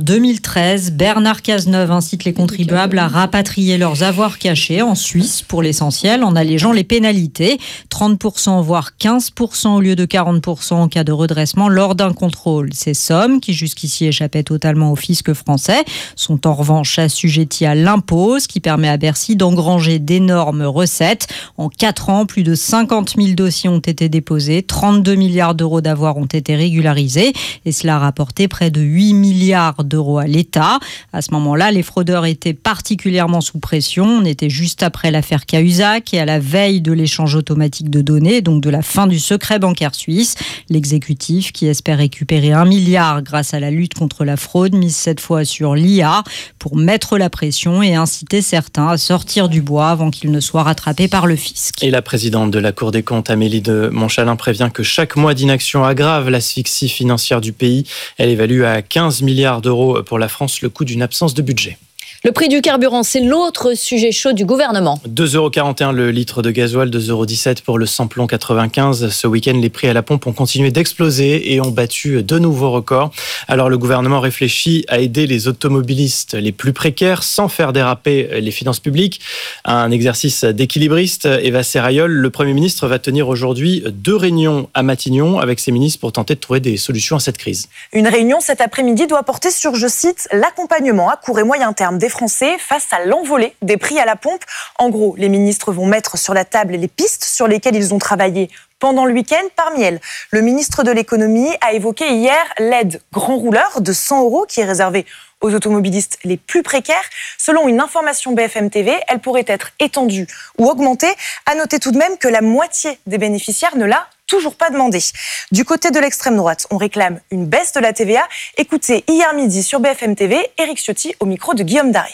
2013, Bernard Cazeneuve incite les contribuables à rapatrier leurs avoirs cachés en Suisse pour l'essentiel en allégeant les pénalités. 30% voire 15% au lieu de 40% en cas de redressement lors d'un contrôle. Ces sommes, qui jusqu'ici échappaient totalement au fisc français, sont en revanche assujetties à l'impôt, ce qui permet à Bercy d'engranger d'énormes recettes. En 4 ans, plus de 50 000 dossiers ont été déposés, 32 milliards d'euros d'avoirs ont été régularisés et cela a rapporté près de 8 milliards d'euros à l'État. À ce moment-là, les fraudeurs étaient particulièrement sous pression. On était juste après l'affaire Cahuzac et à la veille de l'échange automatique de données, donc de la fin du secret bancaire suisse. L'exécutif, qui espère récupérer 1 milliard grâce à la lutte contre la fraude, mise cette fois sur l'IA pour mettre la pression et inciter certains à sortir du bois avant qu'ils ne soient rattrapés par le fisc. Et la présidente de la Cour des comptes, Amélie de Montchalin, prévient que chaque mois d'inaction aggrave l'asphyxie financière du pays. Elle évalue à 15 milliards d'euros pour la France le coût d'une absence de budget. Le prix du carburant, c'est l'autre sujet chaud du gouvernement. 2,41 € le litre de gasoil, 2,17 € pour le samplon 95. Ce week-end, les prix à la pompe ont continué d'exploser et ont battu de nouveaux records. Alors le gouvernement réfléchit à aider les automobilistes les plus précaires sans faire déraper les finances publiques. Un exercice d'équilibriste. Eva Serrayol, le Premier ministre va tenir aujourd'hui 2 réunions à Matignon avec ses ministres pour tenter de trouver des solutions à cette crise. Une réunion cet après-midi doit porter sur, je cite, l'accompagnement à court et moyen terme des Français face à l'envolée des prix à la pompe. En gros, les ministres vont mettre sur la table les pistes sur lesquelles ils ont travaillé pendant le week-end. Parmi elles, le ministre de l'économie a évoqué hier l'aide grand rouleur de 100 € qui est réservée aux automobilistes les plus précaires. Selon une information BFM TV, elle pourrait être étendue ou augmentée. À noter tout de même que la moitié des bénéficiaires ne l'a toujours pas demandé. Du côté de l'extrême droite, on réclame une baisse de la TVA. Écoutez hier midi sur BFM TV, Éric Ciotti au micro de Guillaume Darry.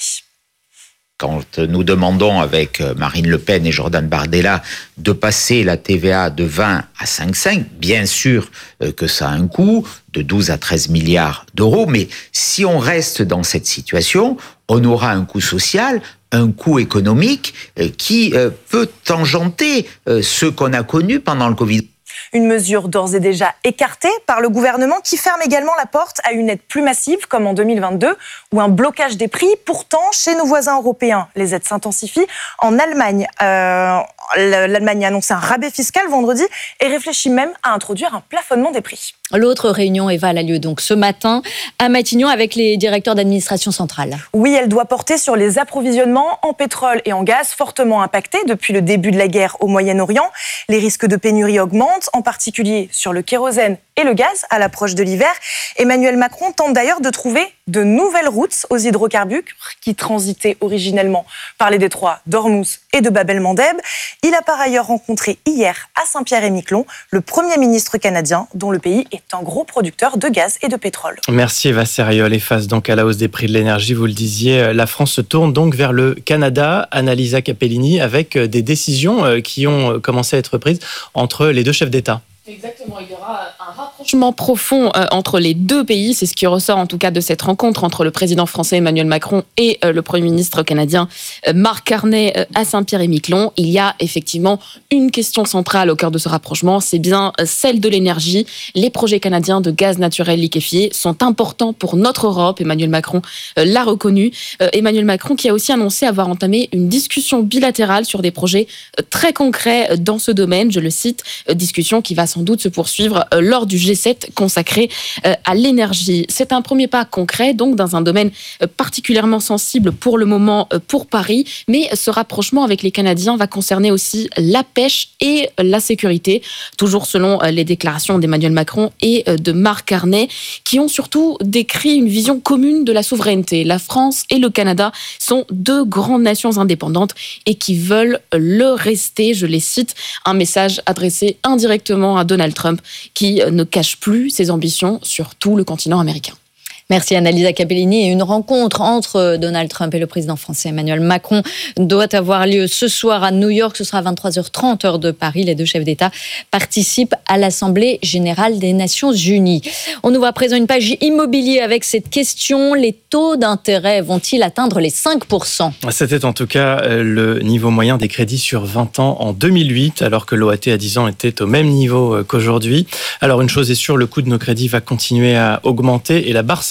Quand nous demandons avec Marine Le Pen et Jordan Bardella de passer la TVA de 20 à 5,5, bien sûr que ça a un coût de 12 à 13 milliards d'euros, mais si on reste dans cette situation, on aura un coût social, un coût économique qui peut tangenter ce qu'on a connu pendant le Covid. Une mesure d'ores et déjà écartée par le gouvernement qui ferme également la porte à une aide plus massive comme en 2022 ou un blocage des prix. Pourtant, chez nos voisins européens, les aides s'intensifient. En Allemagne, l'Allemagne a annoncé un rabais fiscal vendredi et réfléchit même à introduire un plafonnement des prix. L'autre réunion, Eva, a lieu donc ce matin à Matignon avec les directeurs d'administration centrale. Oui, elle doit porter sur les approvisionnements en pétrole et en gaz fortement impactés depuis le début de la guerre au Moyen-Orient. Les risques de pénurie augmentent, en particulier sur le kérosène et le gaz à l'approche de l'hiver. Emmanuel Macron tente d'ailleurs de trouver de nouvelles routes aux hydrocarbures qui transitaient originellement par les détroits d'Ormuz et de Bab el-Mandeb. Il a par ailleurs rencontré hier à Saint-Pierre-et-Miquelon le Premier ministre canadien dont le pays est un gros producteur de gaz et de pétrole. Merci Eva Serrayol. Et face donc à la hausse des prix de l'énergie, vous le disiez, la France se tourne donc vers le Canada. Annalisa Capellini, avec des décisions qui ont commencé à être prises entre les deux chefs d'État. Exactement, il y aura un rapprochement profond entre les deux pays. C'est ce qui ressort en tout cas de cette rencontre entre le président français Emmanuel Macron et le Premier ministre canadien Mark Carney à Saint-Pierre-et-Miquelon. Il y a effectivement une question centrale au cœur de ce rapprochement, c'est bien celle de l'énergie. Les projets canadiens de gaz naturel liquéfié sont importants pour notre Europe. Emmanuel Macron l'a reconnu. Emmanuel Macron qui a aussi annoncé avoir entamé une discussion bilatérale sur des projets très concrets dans ce domaine. Je le cite, discussion qui va sans doute se poursuivre lors du G7 consacré à l'énergie. C'est un premier pas concret, donc dans un domaine particulièrement sensible pour le moment pour Paris, mais ce rapprochement avec les Canadiens va concerner aussi la pêche et la sécurité, toujours selon les déclarations d'Emmanuel Macron et de Mark Carney, qui ont surtout décrit une vision commune de la souveraineté. La France et le Canada sont deux grandes nations indépendantes et qui veulent le rester. Je les cite, un message adressé indirectement à Donald Trump qui ne cache plus ses ambitions sur tout le continent américain. Merci Annalisa Capellini. Et une rencontre entre Donald Trump et le président français Emmanuel Macron doit avoir lieu ce soir à New York. Ce sera à 23h30 heure de Paris. Les deux chefs d'État participent à l'Assemblée générale des Nations Unies. On ouvre à présent une page immobilier avec cette question. Les taux d'intérêt vont-ils atteindre les 5%? C'était en tout cas le niveau moyen des crédits sur 20 ans en 2008, alors que l'OAT à 10 ans était au même niveau qu'aujourd'hui. Alors une chose est sûre, le coût de nos crédits va continuer à augmenter et la barre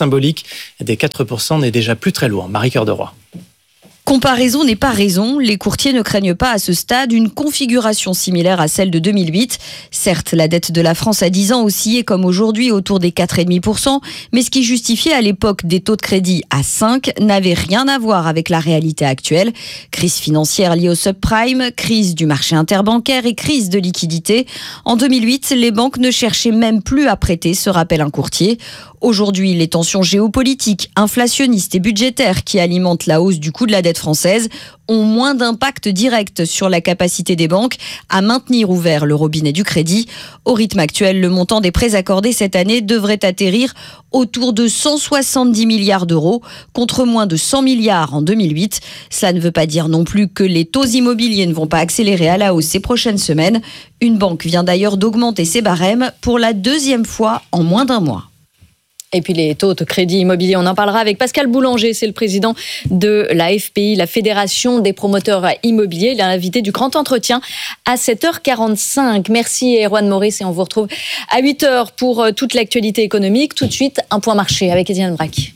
symbolique des 4% n'est déjà plus très lourd. Marie-Cœur de Roy. Comparaison n'est pas raison. Les courtiers ne craignent pas à ce stade une configuration similaire à celle de 2008. Certes, la dette de la France à 10 ans oscillait comme aujourd'hui autour des 4,5%, mais ce qui justifiait à l'époque des taux de crédit à 5 n'avait rien à voir avec la réalité actuelle. Crise financière liée au subprime, crise du marché interbancaire et crise de liquidité. En 2008, les banques ne cherchaient même plus à prêter, se rappelle un courtier. Aujourd'hui, les tensions géopolitiques, inflationnistes et budgétaires qui alimentent la hausse du coût de la dette française ont moins d'impact direct sur la capacité des banques à maintenir ouvert le robinet du crédit. Au rythme actuel, le montant des prêts accordés cette année devrait atterrir autour de 170 milliards d'euros, contre moins de 100 milliards en 2008. Cela ne veut pas dire non plus que les taux immobiliers ne vont pas accélérer à la hausse ces prochaines semaines. Une banque vient d'ailleurs d'augmenter ses barèmes pour la 2e fois en moins d'1 mois. Et puis les taux de crédit immobilier, on en parlera avec Pascal Boulanger, c'est le président de la FPI, la Fédération des promoteurs immobiliers. Il est l'invité du Grand Entretien à 7h45. Merci Erwan Maurice et on vous retrouve à 8h pour toute l'actualité économique. Tout de suite, un point marché avec Étienne Braque.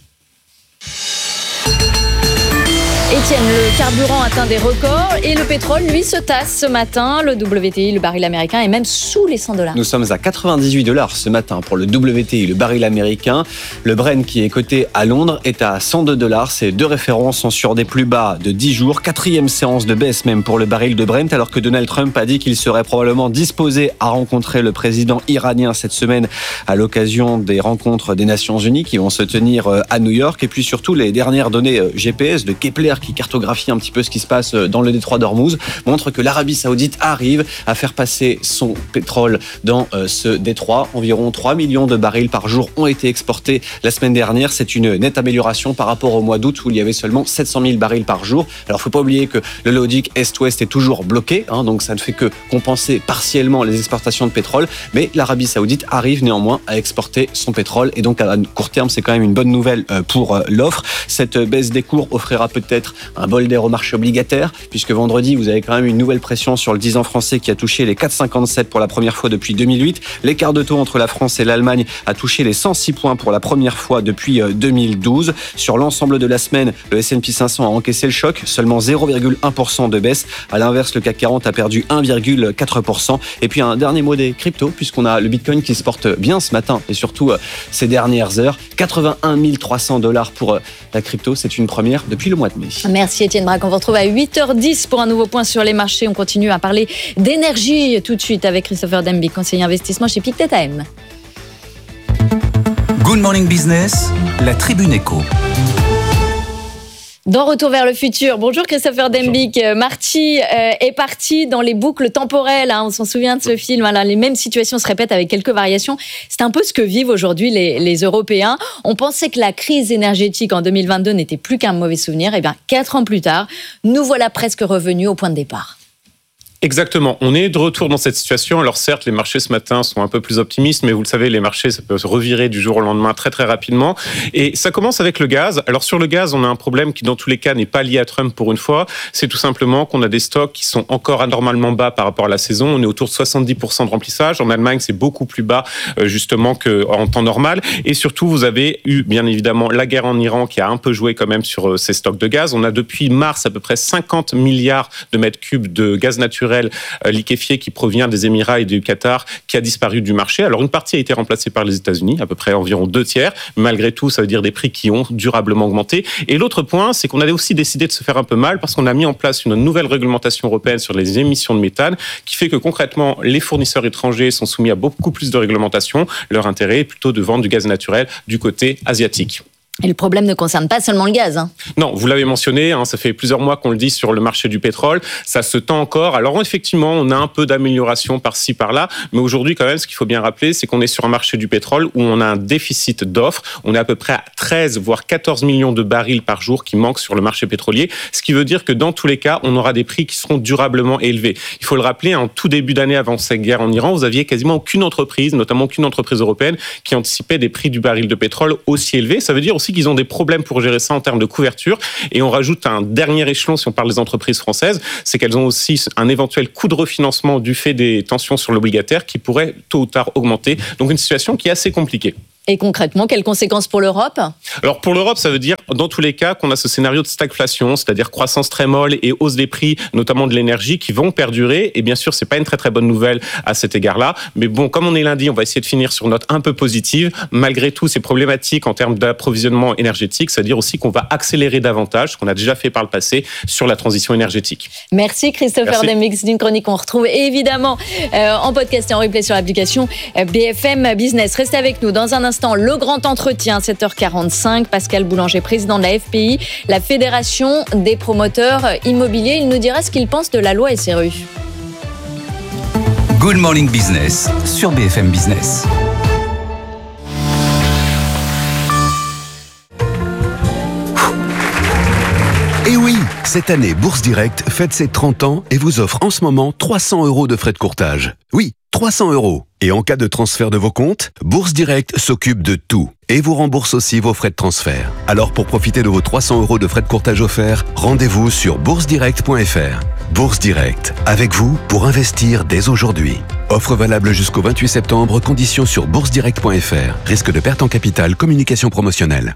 Étienne, le carburant atteint des records et le pétrole, lui, se tasse ce matin. Le WTI, le baril américain, est même sous les $100. Nous sommes à $98 ce matin pour le WTI, le baril américain. Le Brent, qui est coté à Londres, est à $102. Ces deux références sont sur des plus bas de 10 jours. 4e séance de baisse même pour le baril de Brent, alors que Donald Trump a dit qu'il serait probablement disposé à rencontrer le président iranien cette semaine à l'occasion des rencontres des Nations Unies qui vont se tenir à New York. Et puis surtout, les dernières données GPS de Kepler qui cartographie un petit peu ce qui se passe dans le détroit d'Ormuz, montre que l'Arabie Saoudite arrive à faire passer son pétrole dans ce détroit. Environ 3 millions de barils par jour ont été exportés la semaine dernière. C'est une nette amélioration par rapport au mois d'août où il y avait seulement 700 000 barils par jour. Alors, il ne faut pas oublier que le logique Est-Ouest est toujours bloqué, donc ça ne fait que compenser partiellement les exportations de pétrole. Mais l'Arabie Saoudite arrive néanmoins à exporter son pétrole et donc à court terme, c'est quand même une bonne nouvelle pour l'offre. Cette baisse des cours offrira peut-être un bol d'air au marché obligataire, puisque vendredi, vous avez quand même une nouvelle pression sur le 10 ans français qui a touché les 4,57 pour la première fois depuis 2008. L'écart de taux entre la France et l'Allemagne a touché les 106 points pour la première fois depuis 2012. Sur l'ensemble de la semaine, le S&P 500 a encaissé le choc, seulement 0,1% de baisse. À l'inverse, le CAC 40 a perdu 1,4%. Et puis un dernier mot des cryptos, puisqu'on a le Bitcoin qui se porte bien ce matin et surtout ces dernières heures. $81 300 pour la crypto, c'est une première depuis le mois de mai. Merci Étienne Braque, on vous retrouve à 8h10 pour un nouveau point sur les marchés. On continue à parler d'énergie tout de suite avec Christopher Demby, conseiller investissement chez Pictet AM. Good Morning Business, la Tribune Éco. Dans Retour vers le futur, bonjour Christopher Dembick. Marty est parti dans les boucles temporelles, on s'en souvient de ce film, les mêmes situations se répètent avec quelques variations. C'est un peu ce que vivent aujourd'hui les Européens. On pensait que la crise énergétique en 2022 n'était plus qu'un mauvais souvenir. Et bien, 4 ans plus tard, nous voilà presque revenus au point de départ. Exactement. On est de retour dans cette situation. Alors certes, les marchés ce matin sont un peu plus optimistes, mais vous le savez, les marchés, ça peut se revirer du jour au lendemain très très rapidement. Et ça commence avec le gaz. Alors sur le gaz, on a un problème qui dans tous les cas n'est pas lié à Trump pour une fois. C'est tout simplement qu'on a des stocks qui sont encore anormalement bas par rapport à la saison. On est autour de 70% de remplissage. En Allemagne, c'est beaucoup plus bas justement qu'en temps normal. Et surtout, vous avez eu bien évidemment la guerre en Iran qui a un peu joué quand même sur ces stocks de gaz. On a depuis mars à peu près 50 milliards de mètres cubes de gaz naturel liquéfié qui provient des Émirats et du Qatar qui a disparu du marché. Alors une partie a été remplacée par les États-Unis, à peu près environ 2/3. Malgré tout, ça veut dire des prix qui ont durablement augmenté. Et l'autre point, c'est qu'on avait aussi décidé de se faire un peu mal parce qu'on a mis en place une nouvelle réglementation européenne sur les émissions de méthane qui fait que concrètement, les fournisseurs étrangers sont soumis à beaucoup plus de réglementation. Leur intérêt est plutôt de vendre du gaz naturel du côté asiatique. Et le problème ne concerne pas seulement le gaz. Non, vous l'avez mentionné, ça fait plusieurs mois qu'on le dit sur le marché du pétrole. Ça se tend encore. Alors effectivement, on a un peu d'amélioration par-ci, par-là. Mais aujourd'hui, quand même, ce qu'il faut bien rappeler, c'est qu'on est sur un marché du pétrole où on a un déficit d'offres. On est à peu près à 13, voire 14 millions de barils par jour qui manquent sur le marché pétrolier. Ce qui veut dire que dans tous les cas, on aura des prix qui seront durablement élevés. Il faut le rappeler, en tout début d'année avant cette guerre en Iran, vous aviez quasiment aucune entreprise, notamment aucune entreprise européenne, qui anticipait des prix du baril de pétrole aussi élevés. Ça veut dire aussi qu'ils ont des problèmes pour gérer ça en termes de couverture. Et on rajoute un dernier échelon, si on parle des entreprises françaises, c'est qu'elles ont aussi un éventuel coût de refinancement du fait des tensions sur l'obligataire qui pourrait tôt ou tard augmenter. Donc une situation qui est assez compliquée. Et concrètement, quelles conséquences pour l'Europe ? Alors pour l'Europe, ça veut dire dans tous les cas qu'on a ce scénario de stagflation, c'est-à-dire croissance très molle et hausse des prix, notamment de l'énergie, qui vont perdurer. Et bien sûr, c'est pas une très très bonne nouvelle à cet égard-là. Mais bon, comme on est lundi, on va essayer de finir sur une note un peu positive. Malgré tout, ces problématiques en termes d'approvisionnement énergétique, c'est-à-dire aussi qu'on va accélérer davantage, ce qu'on a déjà fait par le passé, sur la transition énergétique. Merci Christopher Demix d'une chronique qu'on retrouve évidemment en podcast et en replay sur l'application BFM Business. Restez avec nous dans un instant. Le grand entretien, 7h45. Pascal Boulanger, président de la FPI, la Fédération des promoteurs immobiliers. Il nous dira ce qu'il pense de la loi SRU. Good Morning Business sur BFM Business. Et oui, cette année, Bourse Direct fête ses 30 ans et vous offre en ce moment 300 € de frais de courtage. Oui, 300 €. Et en cas de transfert de vos comptes, Bourse Direct s'occupe de tout et vous rembourse aussi vos frais de transfert. Alors pour profiter de vos 300 € de frais de courtage offerts, rendez-vous sur boursedirect.fr. Bourse Direct, avec vous pour investir dès aujourd'hui. Offre valable jusqu'au 28 septembre, conditions sur boursedirect.fr. Risque de perte en capital, communication promotionnelle.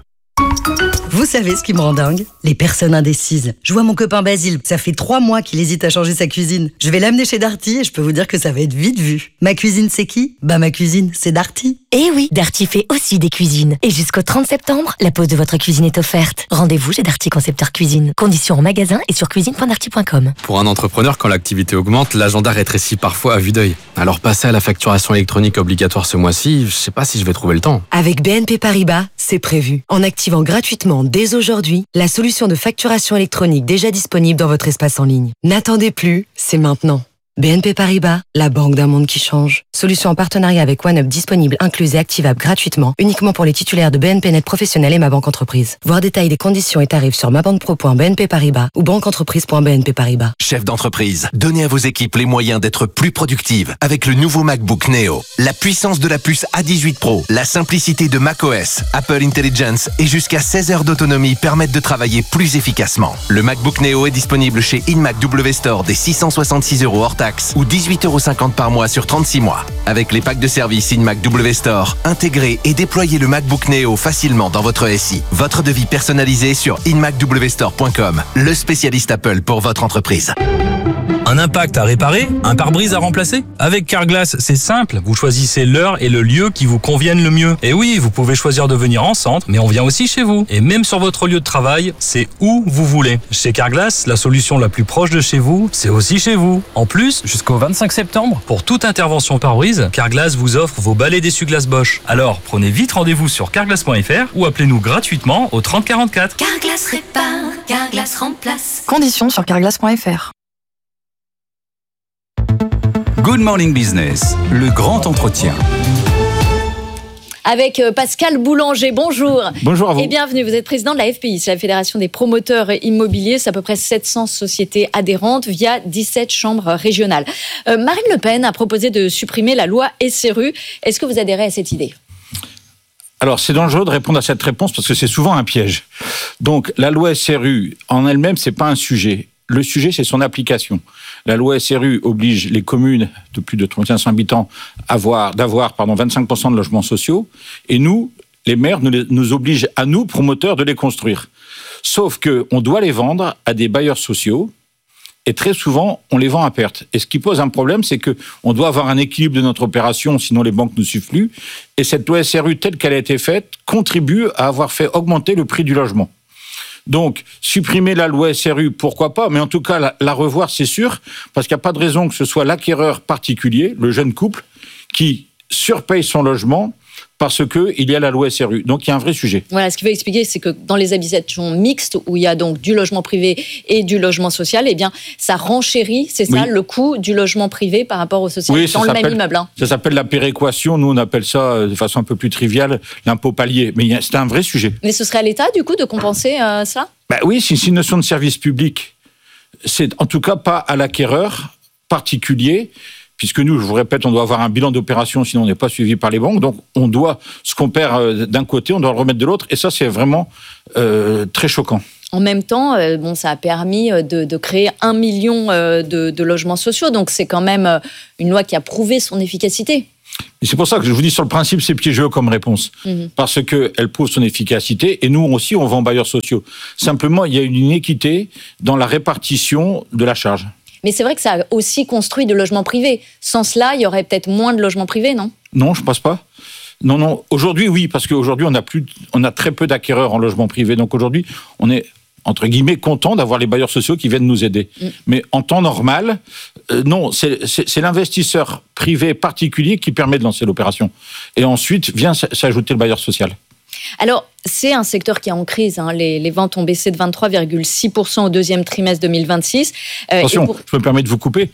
Vous savez ce qui me rend dingue ? Les personnes indécises. Je vois mon copain Basile, ça fait 3 mois qu'il hésite à changer sa cuisine. Je vais l'amener chez Darty et je peux vous dire que ça va être vite vu. Ma cuisine, c'est qui ? Bah ma cuisine, c'est Darty. Eh oui, Darty fait aussi des cuisines. Et jusqu'au 30 septembre, la pose de votre cuisine est offerte. Rendez-vous chez Darty Concepteur Cuisine. Conditions en magasin et sur cuisine.darty.com. Pour un entrepreneur, quand l'activité augmente, l'agenda rétrécit parfois à vue d'œil. Alors passer à la facturation électronique obligatoire ce mois-ci, je sais pas si je vais trouver le temps. Avec BNP Paribas, c'est prévu. En activant gratuitement dès aujourd'hui la solution de facturation électronique déjà disponible dans votre espace en ligne. N'attendez plus, c'est maintenant. BNP Paribas, la banque d'un monde qui change. Solution en partenariat avec OneUp disponible, incluse et activable gratuitement, uniquement pour les titulaires de BNP Net Professionnel et Ma Banque Entreprise. Voir détails des conditions et tarifs sur mabanquepro.bnp Paribas ou banqueentreprise.bnp Paribas. Chef d'entreprise, donnez à vos équipes les moyens d'être plus productives avec le nouveau MacBook Neo. La puissance de la puce A18 Pro, la simplicité de macOS, Apple Intelligence et jusqu'à 16 heures d'autonomie permettent de travailler plus efficacement. Le MacBook Neo est disponible chez InMac W Store dès 666 € hors taxe ou 18,50 € par mois sur 36 mois. Avec les packs de service InMac W Store, intégrez et déployez le MacBook Neo facilement dans votre SI. Votre devis personnalisé sur inmacwstore.com, le spécialiste Apple pour votre entreprise. Un impact à réparer, un pare-brise à remplacer ? Avec Carglass, c'est simple. Vous choisissez l'heure et le lieu qui vous conviennent le mieux. Et oui, vous pouvez choisir de venir en centre, mais on vient aussi chez vous. Et même sur votre lieu de travail, c'est où vous voulez. Chez Carglass, la solution la plus proche de chez vous, c'est aussi chez vous. En plus, jusqu'au 25 septembre, pour toute intervention pare-brise, Carglass vous offre vos balais d'essuie-glace Bosch. Alors, prenez vite rendez-vous sur carglass.fr ou appelez-nous gratuitement au 30 44. Carglass répare, Carglass remplace. Conditions sur carglass.fr. Good Morning Business, le grand entretien. Avec Pascal Boulanger, bonjour. Bonjour à vous. Et bienvenue, vous êtes président de la FPI, c'est la Fédération des promoteurs immobiliers, c'est à peu près 700 sociétés adhérentes via 17 chambres régionales. Marine Le Pen a proposé de supprimer la loi SRU. Est-ce que vous adhérez à cette idée ? Alors, c'est dangereux de répondre à cette réponse parce que c'est souvent un piège. Donc, la loi SRU, en elle-même, c'est pas un sujet. Le sujet, c'est son application. La loi SRU oblige les communes de plus de 3500 habitants d'avoir 25% de logements sociaux. Et nous, les maires, nous obligent à nous, promoteurs, de les construire. Sauf qu'on doit les vendre à des bailleurs sociaux. Et très souvent, on les vend à perte. Et ce qui pose un problème, c'est qu'on doit avoir un équilibre de notre opération, sinon les banques ne suivent plus. Et cette loi SRU, telle qu'elle a été faite, contribue à avoir fait augmenter le prix du logement. Donc, supprimer la loi SRU, pourquoi pas, mais en tout cas, la revoir, c'est sûr, parce qu'il n'y a pas de raison que ce soit l'acquéreur particulier, le jeune couple, qui surpaye son logement parce qu'il y a la loi SRU. Donc, il y a un vrai sujet. Voilà, ce qu'il veut expliquer, c'est que dans les habitations mixtes, où il y a donc du logement privé et du logement social, eh bien, ça renchérit, c'est ça, le coût du logement privé par rapport au social, dans le même immeuble. Ça s'appelle la péréquation. Nous, on appelle ça, de façon un peu plus triviale, l'impôt palier. Mais c'est un vrai sujet. Mais ce serait à l'État, du coup, de compenser cela ? Oui, c'est une notion de service public. C'est en tout cas pas à l'acquéreur particulier, puisque nous, je vous répète, on doit avoir un bilan d'opération, sinon on n'est pas suivi par les banques. Donc, on doit, ce qu'on perd d'un côté, on doit le remettre de l'autre. Et ça, c'est vraiment très choquant. En même temps, ça a permis de créer 1 million de logements sociaux. Donc, c'est quand même une loi qui a prouvé son efficacité. Et c'est pour ça que je vous dis, sur le principe, c'est piégeux comme réponse. Parce qu'elle prouve son efficacité. Et nous aussi, on vend bailleurs sociaux. Simplement, il y a une inéquité dans la répartition de la charge. Mais c'est vrai que ça a aussi construit de logements privés. Sans cela, il y aurait peut-être moins de logements privés, non ? Non, je ne pense pas. Non. Aujourd'hui, oui, parce qu'aujourd'hui, on a très peu d'acquéreurs en logement privé. Donc aujourd'hui, on est, entre guillemets, content d'avoir les bailleurs sociaux qui viennent nous aider. Mais en temps normal, non, c'est l'investisseur privé particulier qui permet de lancer l'opération. Et ensuite, vient s'ajouter le bailleur social. Alors, c'est un secteur qui est en crise. Les ventes ont baissé de 23,6% au deuxième trimestre 2026. Attention, je me permets de vous couper.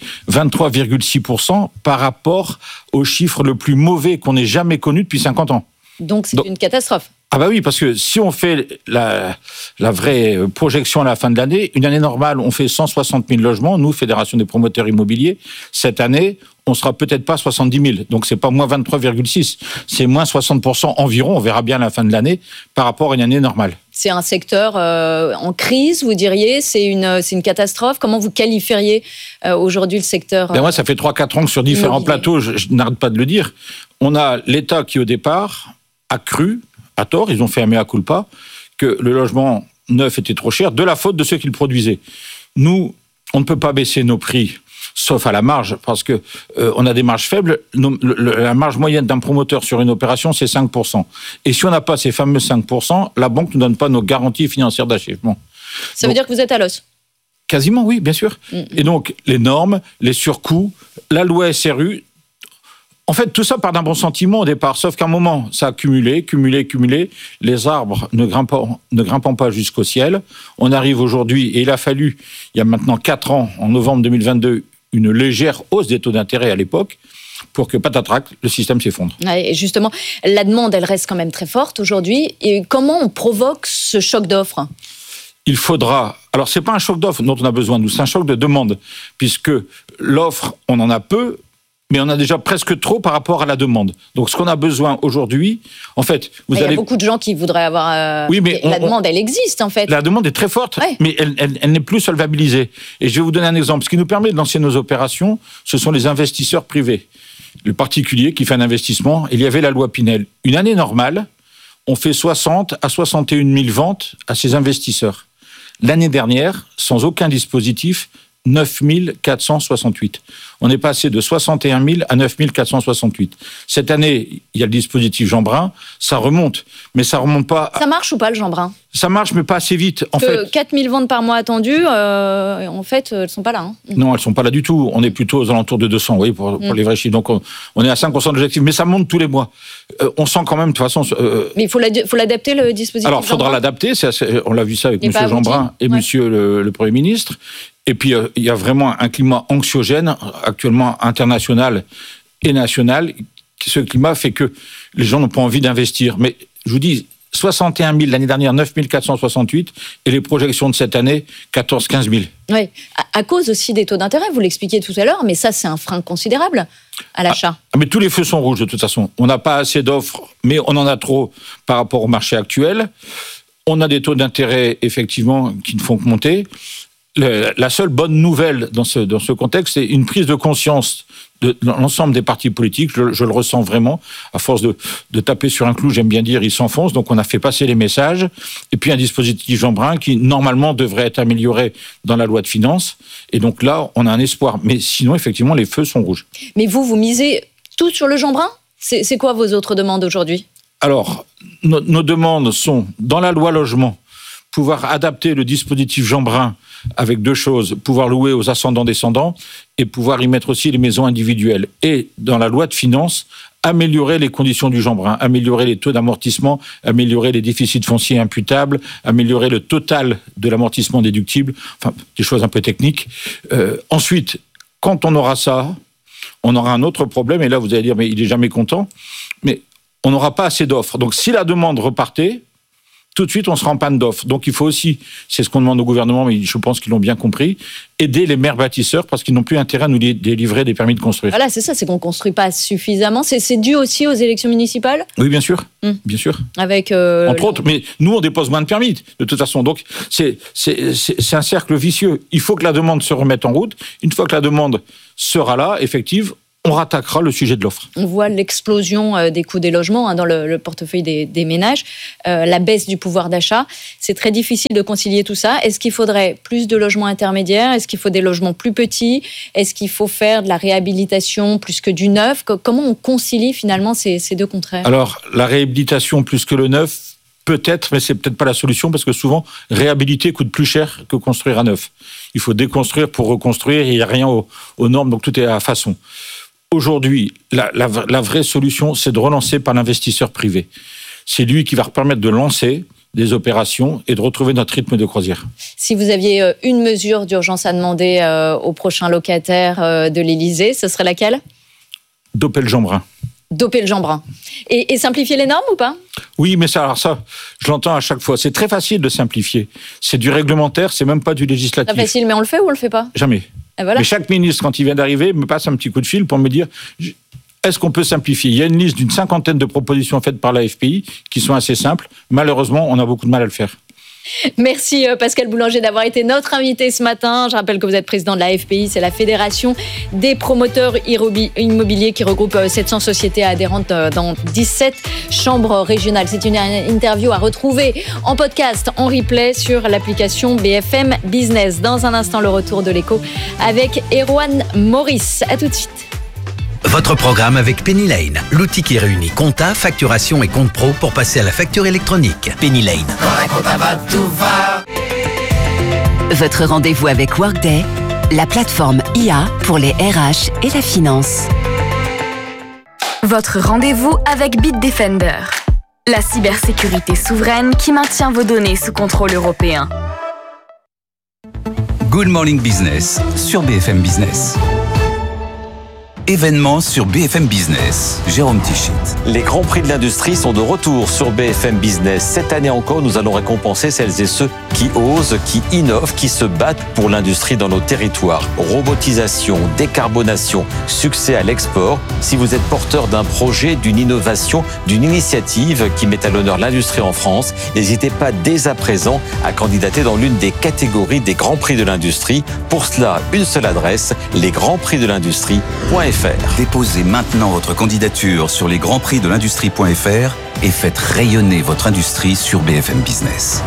23,6% par rapport au chiffre le plus mauvais qu'on ait jamais connu depuis 50 ans. Donc, c'est une catastrophe. Ah bah oui, parce que si on fait la vraie projection à la fin de l'année, une année normale, on fait 160 000 logements. Nous, Fédération des promoteurs immobiliers, cette année, on sera peut-être pas 70 000. Donc c'est pas moins 23,6, c'est moins 60% environ. On verra bien à la fin de l'année par rapport à une année normale. C'est un secteur en crise, vous diriez. C'est une catastrophe. Comment vous qualifieriez aujourd'hui le secteur Moi, ça fait 3-4 ans que sur différents plateaux, je n'arrête pas de le dire. On a l'État qui, au départ, a cru, à tort, ils ont fait un mea culpa, que le logement neuf était trop cher, de la faute de ceux qui le produisaient. Nous, on ne peut pas baisser nos prix, sauf à la marge, parce que on a des marges faibles. La marge moyenne d'un promoteur sur une opération, c'est 5%. Et si on n'a pas ces fameux 5%, la banque ne nous donne pas nos garanties financières d'achèvement. Ça veut dire que vous êtes à l'os ? Quasiment, oui, bien sûr. Et donc, les normes, les surcoûts, la loi SRU... En fait, tout ça part d'un bon sentiment au départ, sauf qu'à un moment, ça a cumulé. Les arbres ne grimpant pas jusqu'au ciel. On arrive aujourd'hui, et il a fallu, il y a maintenant 4 ans, en novembre 2022, une légère hausse des taux d'intérêt à l'époque, pour que, patatrac, le système s'effondre. Et justement, la demande, elle reste quand même très forte aujourd'hui. Et comment on provoque ce choc d'offres ? Il faudra... Alors, c'est pas un choc d'offres dont on a besoin, nous, c'est un choc de demande, puisque l'offre, on en a peu, mais on a déjà presque trop par rapport à la demande. Donc, ce qu'on a besoin aujourd'hui, en fait... Il y a beaucoup de gens qui voudraient avoir... Oui, mais la demande, elle existe, en fait. La demande est très forte, mais elle n'est plus solvabilisée. Et je vais vous donner un exemple. Ce qui nous permet de lancer nos opérations, ce sont les investisseurs privés. Le particulier qui fait un investissement, il y avait la loi Pinel. Une année normale, on fait 60 à 61 000 ventes à ces investisseurs. L'année dernière, sans aucun dispositif, 9 468. On est passé de 61 000 à 9 468. Cette année, il y a le dispositif Jeanbrun, ça remonte, mais ça remonte pas... Ça marche ou pas, le Jeanbrun ? Ça marche, mais pas assez vite. En fait, 4 000 ventes par mois attendues, en fait, elles sont pas là. Non, elles sont pas là du tout. On est plutôt aux alentours de 200, oui, pour les vrais chiffres. Donc, on est à 5% de l'objectif, mais ça monte tous les mois. On sent quand même, de toute façon... Mais il faut l'adapter, le dispositif. Alors, il faudra l'adapter. On l'a vu ça avec M. Jeanbrun et M. le Premier ministre. Et puis, il y a vraiment un climat anxiogène, actuellement international et national. Ce climat fait que les gens n'ont pas envie d'investir. Mais je vous dis, 61 000 l'année dernière, 9 468, et les projections de cette année, 14-15 000. Oui, à cause aussi des taux d'intérêt, vous l'expliquiez tout à l'heure, mais ça, c'est un frein considérable à l'achat. Mais tous les feux sont rouges, de toute façon. On n'a pas assez d'offres, mais on en a trop par rapport au marché actuel. On a des taux d'intérêt, effectivement, qui ne font que monter. La seule bonne nouvelle dans ce contexte, c'est une prise de conscience de l'ensemble des partis politiques. Je le ressens vraiment. À force de taper sur un clou, j'aime bien dire, il s'enfonce. Donc, on a fait passer les messages. Et puis, un dispositif Jeanbrun qui, normalement, devrait être amélioré dans la loi de finances. Et donc là, on a un espoir. Mais sinon, effectivement, les feux sont rouges. Mais vous misez tout sur le Jeanbrun ? C'est quoi vos autres demandes aujourd'hui ? Alors, nos demandes sont, dans la loi logement, pouvoir adapter le dispositif Jeanbrun avec 2 choses, pouvoir louer aux ascendants-descendants et pouvoir y mettre aussi les maisons individuelles. Et dans la loi de finances, améliorer les conditions du Jeanbrun, améliorer les taux d'amortissement, améliorer les déficits fonciers imputables, améliorer le total de l'amortissement déductible, enfin des choses un peu techniques. Ensuite, quand on aura ça, on aura un autre problème, et là vous allez dire, mais il n'est jamais content, mais on n'aura pas assez d'offres. Donc si la demande repartait, tout de suite, on sera en panne d'offres. Donc, il faut aussi, c'est ce qu'on demande au gouvernement, mais je pense qu'ils l'ont bien compris, aider les maires bâtisseurs parce qu'ils n'ont plus intérêt à nous délivrer des permis de construire. Voilà, c'est ça, c'est qu'on ne construit pas suffisamment. C'est dû aussi aux élections municipales ? Oui, bien sûr. Bien sûr. Avec entre autres, mais nous, on dépose moins de permis, de toute façon. Donc, c'est un cercle vicieux. Il faut que la demande se remette en route. Une fois que la demande sera là, effective, on rattaquera le sujet de l'offre. On voit l'explosion des coûts des logements dans le portefeuille des ménages, la baisse du pouvoir d'achat. C'est très difficile de concilier tout ça. Est-ce qu'il faudrait plus de logements intermédiaires ? Est-ce qu'il faut des logements plus petits ? Est-ce qu'il faut faire de la réhabilitation plus que du neuf ? Comment on concilie finalement ces deux contraires ? Alors, la réhabilitation plus que le neuf, peut-être, mais c'est peut-être pas la solution parce que souvent, réhabiliter coûte plus cher que construire à neuf. Il faut déconstruire pour reconstruire, il n'y a rien aux normes, donc tout est à façon. Aujourd'hui, la vraie solution, c'est de relancer par l'investisseur privé. C'est lui qui va permettre de lancer des opérations et de retrouver notre rythme de croisière. Si vous aviez une mesure d'urgence à demander aux prochains locataires de l'Élysée, ce serait laquelle ? Doper le Jeanbrun. Doper le Jeanbrun. Et simplifier les normes ou pas ? Oui, mais ça, je l'entends à chaque fois. C'est très facile de simplifier. C'est du réglementaire, c'est même pas du législatif. C'est facile, mais on le fait ou on le fait pas ? Jamais. Et voilà. Mais chaque ministre, quand il vient d'arriver, me passe un petit coup de fil pour me dire est-ce qu'on peut simplifier ? Il y a une liste d'une 50aine de propositions faites par la FPI qui sont assez simples. Malheureusement, on a beaucoup de mal à le faire. Merci Pascal Boulanger d'avoir été notre invité ce matin. Je rappelle que vous êtes président de la FPI, c'est la Fédération des promoteurs immobiliers qui regroupe 700 sociétés adhérentes dans 17 chambres régionales. C'est une interview à retrouver en podcast, en replay sur l'application BFM Business. Dans un instant, le retour de l'écho avec Erwan Maurice. À tout de suite. Votre programme avec Penny Lane, l'outil qui réunit compta, facturation et compte pro pour passer à la facture électronique. Penny Lane. Votre rendez-vous avec Workday, la plateforme IA pour les RH et la finance. Votre rendez-vous avec Bitdefender, la cybersécurité souveraine qui maintient vos données sous contrôle européen. Good Morning Business sur BFM Business. Événements sur BFM Business. Jérôme Tichit. Les grands prix de l'industrie sont de retour sur BFM Business. Cette année encore, nous allons récompenser celles et ceux qui osent, qui innovent, qui se battent pour l'industrie dans nos territoires. Robotisation, décarbonation, succès à l'export. Si vous êtes porteur d'un projet, d'une innovation, d'une initiative qui met à l'honneur l'industrie en France, n'hésitez pas dès à présent à candidater dans l'une des catégories des grands prix de l'industrie. Pour cela, une seule adresse, lesgrandsprixdelindustrie.fr. Déposez maintenant votre candidature sur lesgrandsprixdelindustrie.fr et faites rayonner votre industrie sur BFM Business.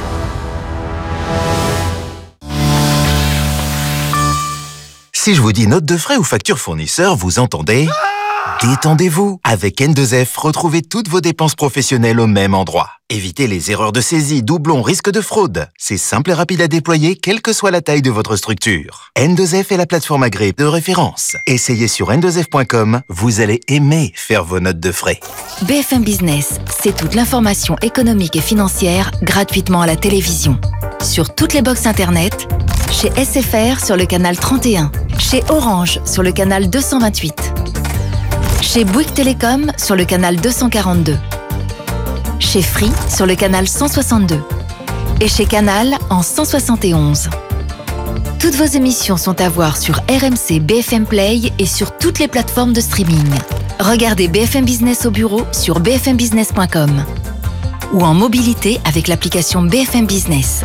Si je vous dis note de frais ou facture fournisseur, vous entendez ? Détendez-vous. Avec N2F, retrouvez toutes vos dépenses professionnelles au même endroit. Évitez les erreurs de saisie, doublons, risques de fraude. C'est simple et rapide à déployer, quelle que soit la taille de votre structure. N2F est la plateforme agréée de référence. Essayez sur n2f.com, vous allez aimer faire vos notes de frais. BFM Business, c'est toute l'information économique et financière gratuitement à la télévision. Sur toutes les box internet, chez SFR sur le canal 31, chez Orange sur le canal 228, chez Bouygues Télécom sur le canal 242, chez Free sur le canal 162 et chez Canal en 171. Toutes vos émissions sont à voir sur RMC BFM Play et sur toutes les plateformes de streaming. Regardez BFM Business au bureau sur bfmbusiness.com ou en mobilité avec l'application BFM Business.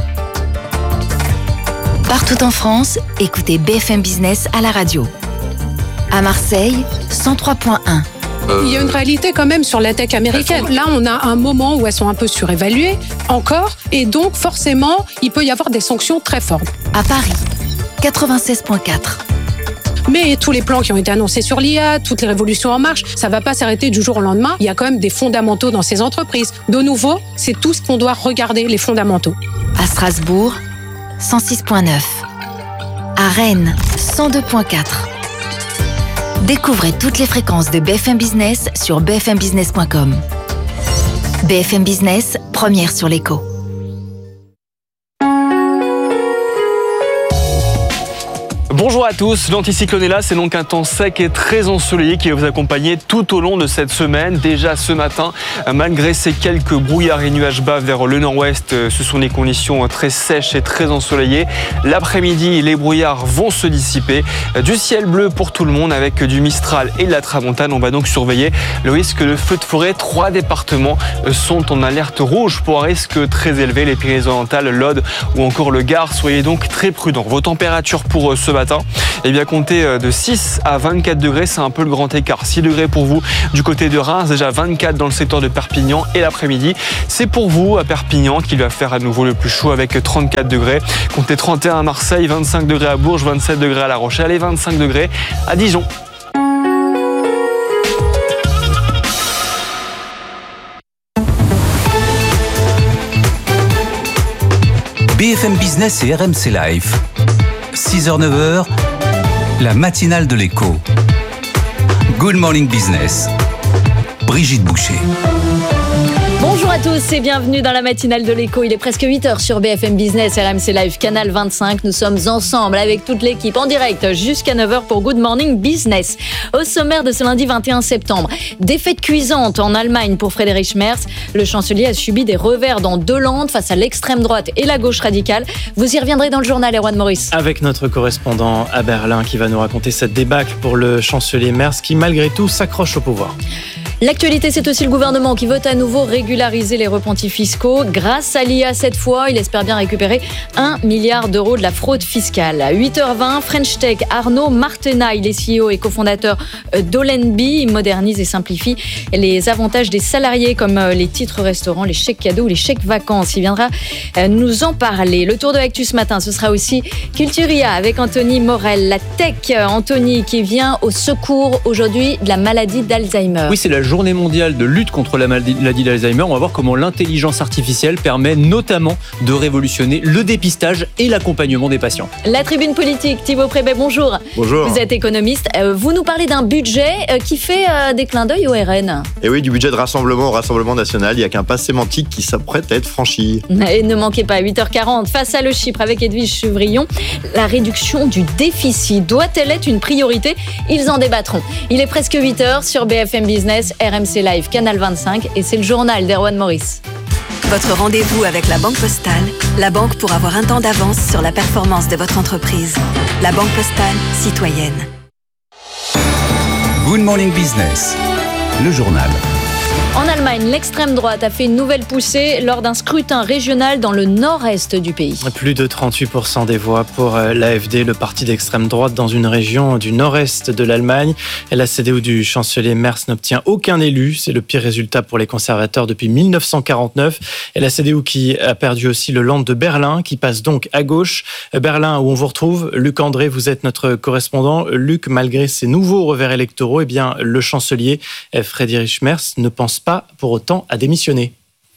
Partout en France, écoutez BFM Business à la radio. À Marseille, 103.1. Il y a une réalité quand même sur la tech américaine. Là, on a un moment où elles sont un peu surévaluées, encore, et donc forcément, il peut y avoir des sanctions très fortes. À Paris, 96.4. Mais tous les plans qui ont été annoncés sur l'IA, toutes les révolutions en marche, ça ne va pas s'arrêter du jour au lendemain. Il y a quand même des fondamentaux dans ces entreprises. De nouveau, c'est tout ce qu'on doit regarder, les fondamentaux. À Strasbourg, 106.9. À Rennes, 102.4. Découvrez toutes les fréquences de BFM Business sur bfmbusiness.com. BFM Business, première sur l'écho. Bonjour à tous, l'anticyclone est là, c'est donc un temps sec et très ensoleillé qui va vous accompagner tout au long de cette semaine. Déjà ce matin, malgré ces quelques brouillards et nuages bas vers le nord-ouest, ce sont des conditions très sèches et très ensoleillées. L'après-midi, les brouillards vont se dissiper. Du ciel bleu pour tout le monde avec du Mistral et de la Tramontane. On va donc surveiller le risque de feux de forêt. 3 départements sont en alerte rouge pour un risque très élevé. Les Pyrénées-Orientales, l'Aude ou encore le Gard. Soyez donc très prudents. Vos températures pour ce matin matin. Et bien comptez de 6 à 24 degrés, c'est un peu le grand écart. 6 degrés pour vous du côté de Reims, déjà 24 dans le secteur de Perpignan. Et l'après-midi, c'est pour vous à Perpignan qu'il va faire à nouveau le plus chaud avec 34 degrés. Comptez 31 à Marseille, 25 degrés à Bourges, 27 degrés à La Rochelle et 25 degrés à Dijon. BFM Business et RMC Live. 6h-9h, la matinale de l'écho. Good Morning Business. Brigitte Boucher. Bonjour à tous et bienvenue dans la matinale de l'écho. Il est presque 8h sur BFM Business, RMC Live, Canal 25. Nous sommes ensemble avec toute l'équipe en direct jusqu'à 9h pour Good Morning Business. Au sommaire de ce lundi 21 septembre, défaite cuisante en Allemagne pour Friedrich Merz. Le chancelier a subi des revers dans deux Landes face à l'extrême droite et la gauche radicale. Vous y reviendrez dans le journal, Erwan Maurice. Avec notre correspondant à Berlin qui va nous raconter cette débâcle pour le chancelier Merz qui malgré tout s'accroche au pouvoir. L'actualité, c'est aussi le gouvernement qui veut à nouveau régulariser les repentis fiscaux. Grâce à l'IA cette fois, il espère bien récupérer 1 milliard d'euros de la fraude fiscale. À 8h20, French Tech, Arnaud Martena, il est CEO et cofondateur d'Olenby. Il modernise et simplifie les avantages des salariés comme les titres restaurants, les chèques cadeaux ou les chèques vacances. Il viendra nous en parler. Le tour de l'actu ce matin, ce sera aussi Culturia avec Anthony Morel. La tech, Anthony, qui vient au secours aujourd'hui de la maladie d'Alzheimer. Oui, c'est la journée mondiale de lutte contre la maladie d'Alzheimer. On va voir comment l'intelligence artificielle permet notamment de révolutionner le dépistage et l'accompagnement des patients. La tribune politique, Thibaut Prébet, bonjour. Bonjour. Vous êtes économiste. Vous nous parlez d'un budget qui fait des clins d'œil au RN. Et oui, du budget de Rassemblement national. Il n'y a qu'un pas sémantique qui s'apprête à être franchi. Et ne manquez pas, 8h40, face à Le Chypre avec Edwige Chevrillon, la réduction du déficit doit-elle être une priorité? Ils en débattront. Il est presque 8h sur BFM Business, RMC Live, Canal 25 et c'est le journal d'Erwan Maurice. Votre rendez-vous avec la Banque Postale, la banque pour avoir un temps d'avance sur la performance de votre entreprise. La Banque Postale, citoyenne. Good Morning Business, le journal. En Allemagne, l'extrême droite a fait une nouvelle poussée lors d'un scrutin régional dans le nord-est du pays. Plus de 38% des voix pour l'AfD, le parti d'extrême droite dans une région du nord-est de l'Allemagne. Et la CDU du chancelier Merz n'obtient aucun élu. C'est le pire résultat pour les conservateurs depuis 1949. Et la CDU qui a perdu aussi le Land de Berlin, qui passe donc à gauche. Berlin, où on vous retrouve. Luc André, vous êtes notre correspondant. Luc, malgré ces nouveaux revers électoraux, eh bien, le chancelier Friedrich Merz ne pense pas pour autant à démissionner.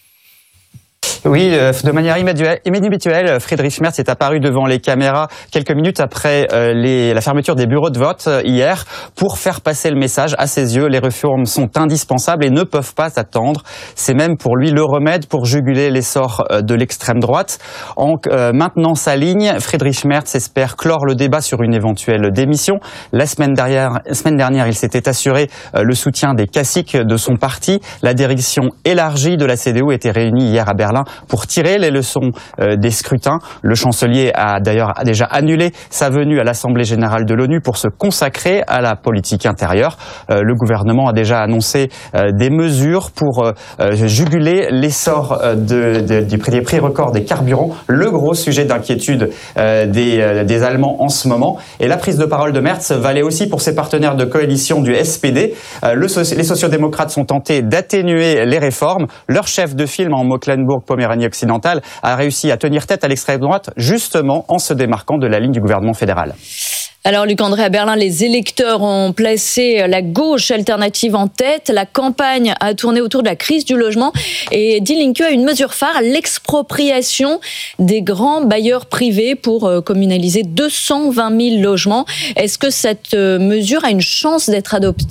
Oui, de manière immédiate, Friedrich Merz est apparu devant les caméras quelques minutes après la fermeture des bureaux de vote hier pour faire passer le message. À ses yeux, les réformes sont indispensables et ne peuvent pas attendre. C'est même pour lui le remède pour juguler l'essor de l'extrême droite. En maintenant sa ligne, Friedrich Merz espère clore le débat sur une éventuelle démission. La semaine dernière, il s'était assuré le soutien des caciques de son parti. La direction élargie de la CDU était réunie hier à Berlin pour tirer les leçons des scrutins. Le chancelier a d'ailleurs déjà annulé sa venue à l'Assemblée générale de l'ONU pour se consacrer à la politique intérieure. Le gouvernement a déjà annoncé des mesures pour juguler l'essor des prix records des carburants, le gros sujet d'inquiétude des Allemands en ce moment. Et la prise de parole de Merz valait aussi pour ses partenaires de coalition du SPD. Les sociodémocrates sont tentés d'atténuer les réformes. Leur chef de file en Mecklembourg-Poméranie occidentale a réussi à tenir tête à l'extrême droite, justement en se démarquant de la ligne du gouvernement fédéral. Alors Luc André, à Berlin, les électeurs ont placé la gauche alternative en tête. La campagne a tourné autour de la crise du logement et Die Linke a une mesure phare, l'expropriation des grands bailleurs privés pour communaliser 220 000 logements. Est-ce que cette mesure a une chance d'être adoptée ?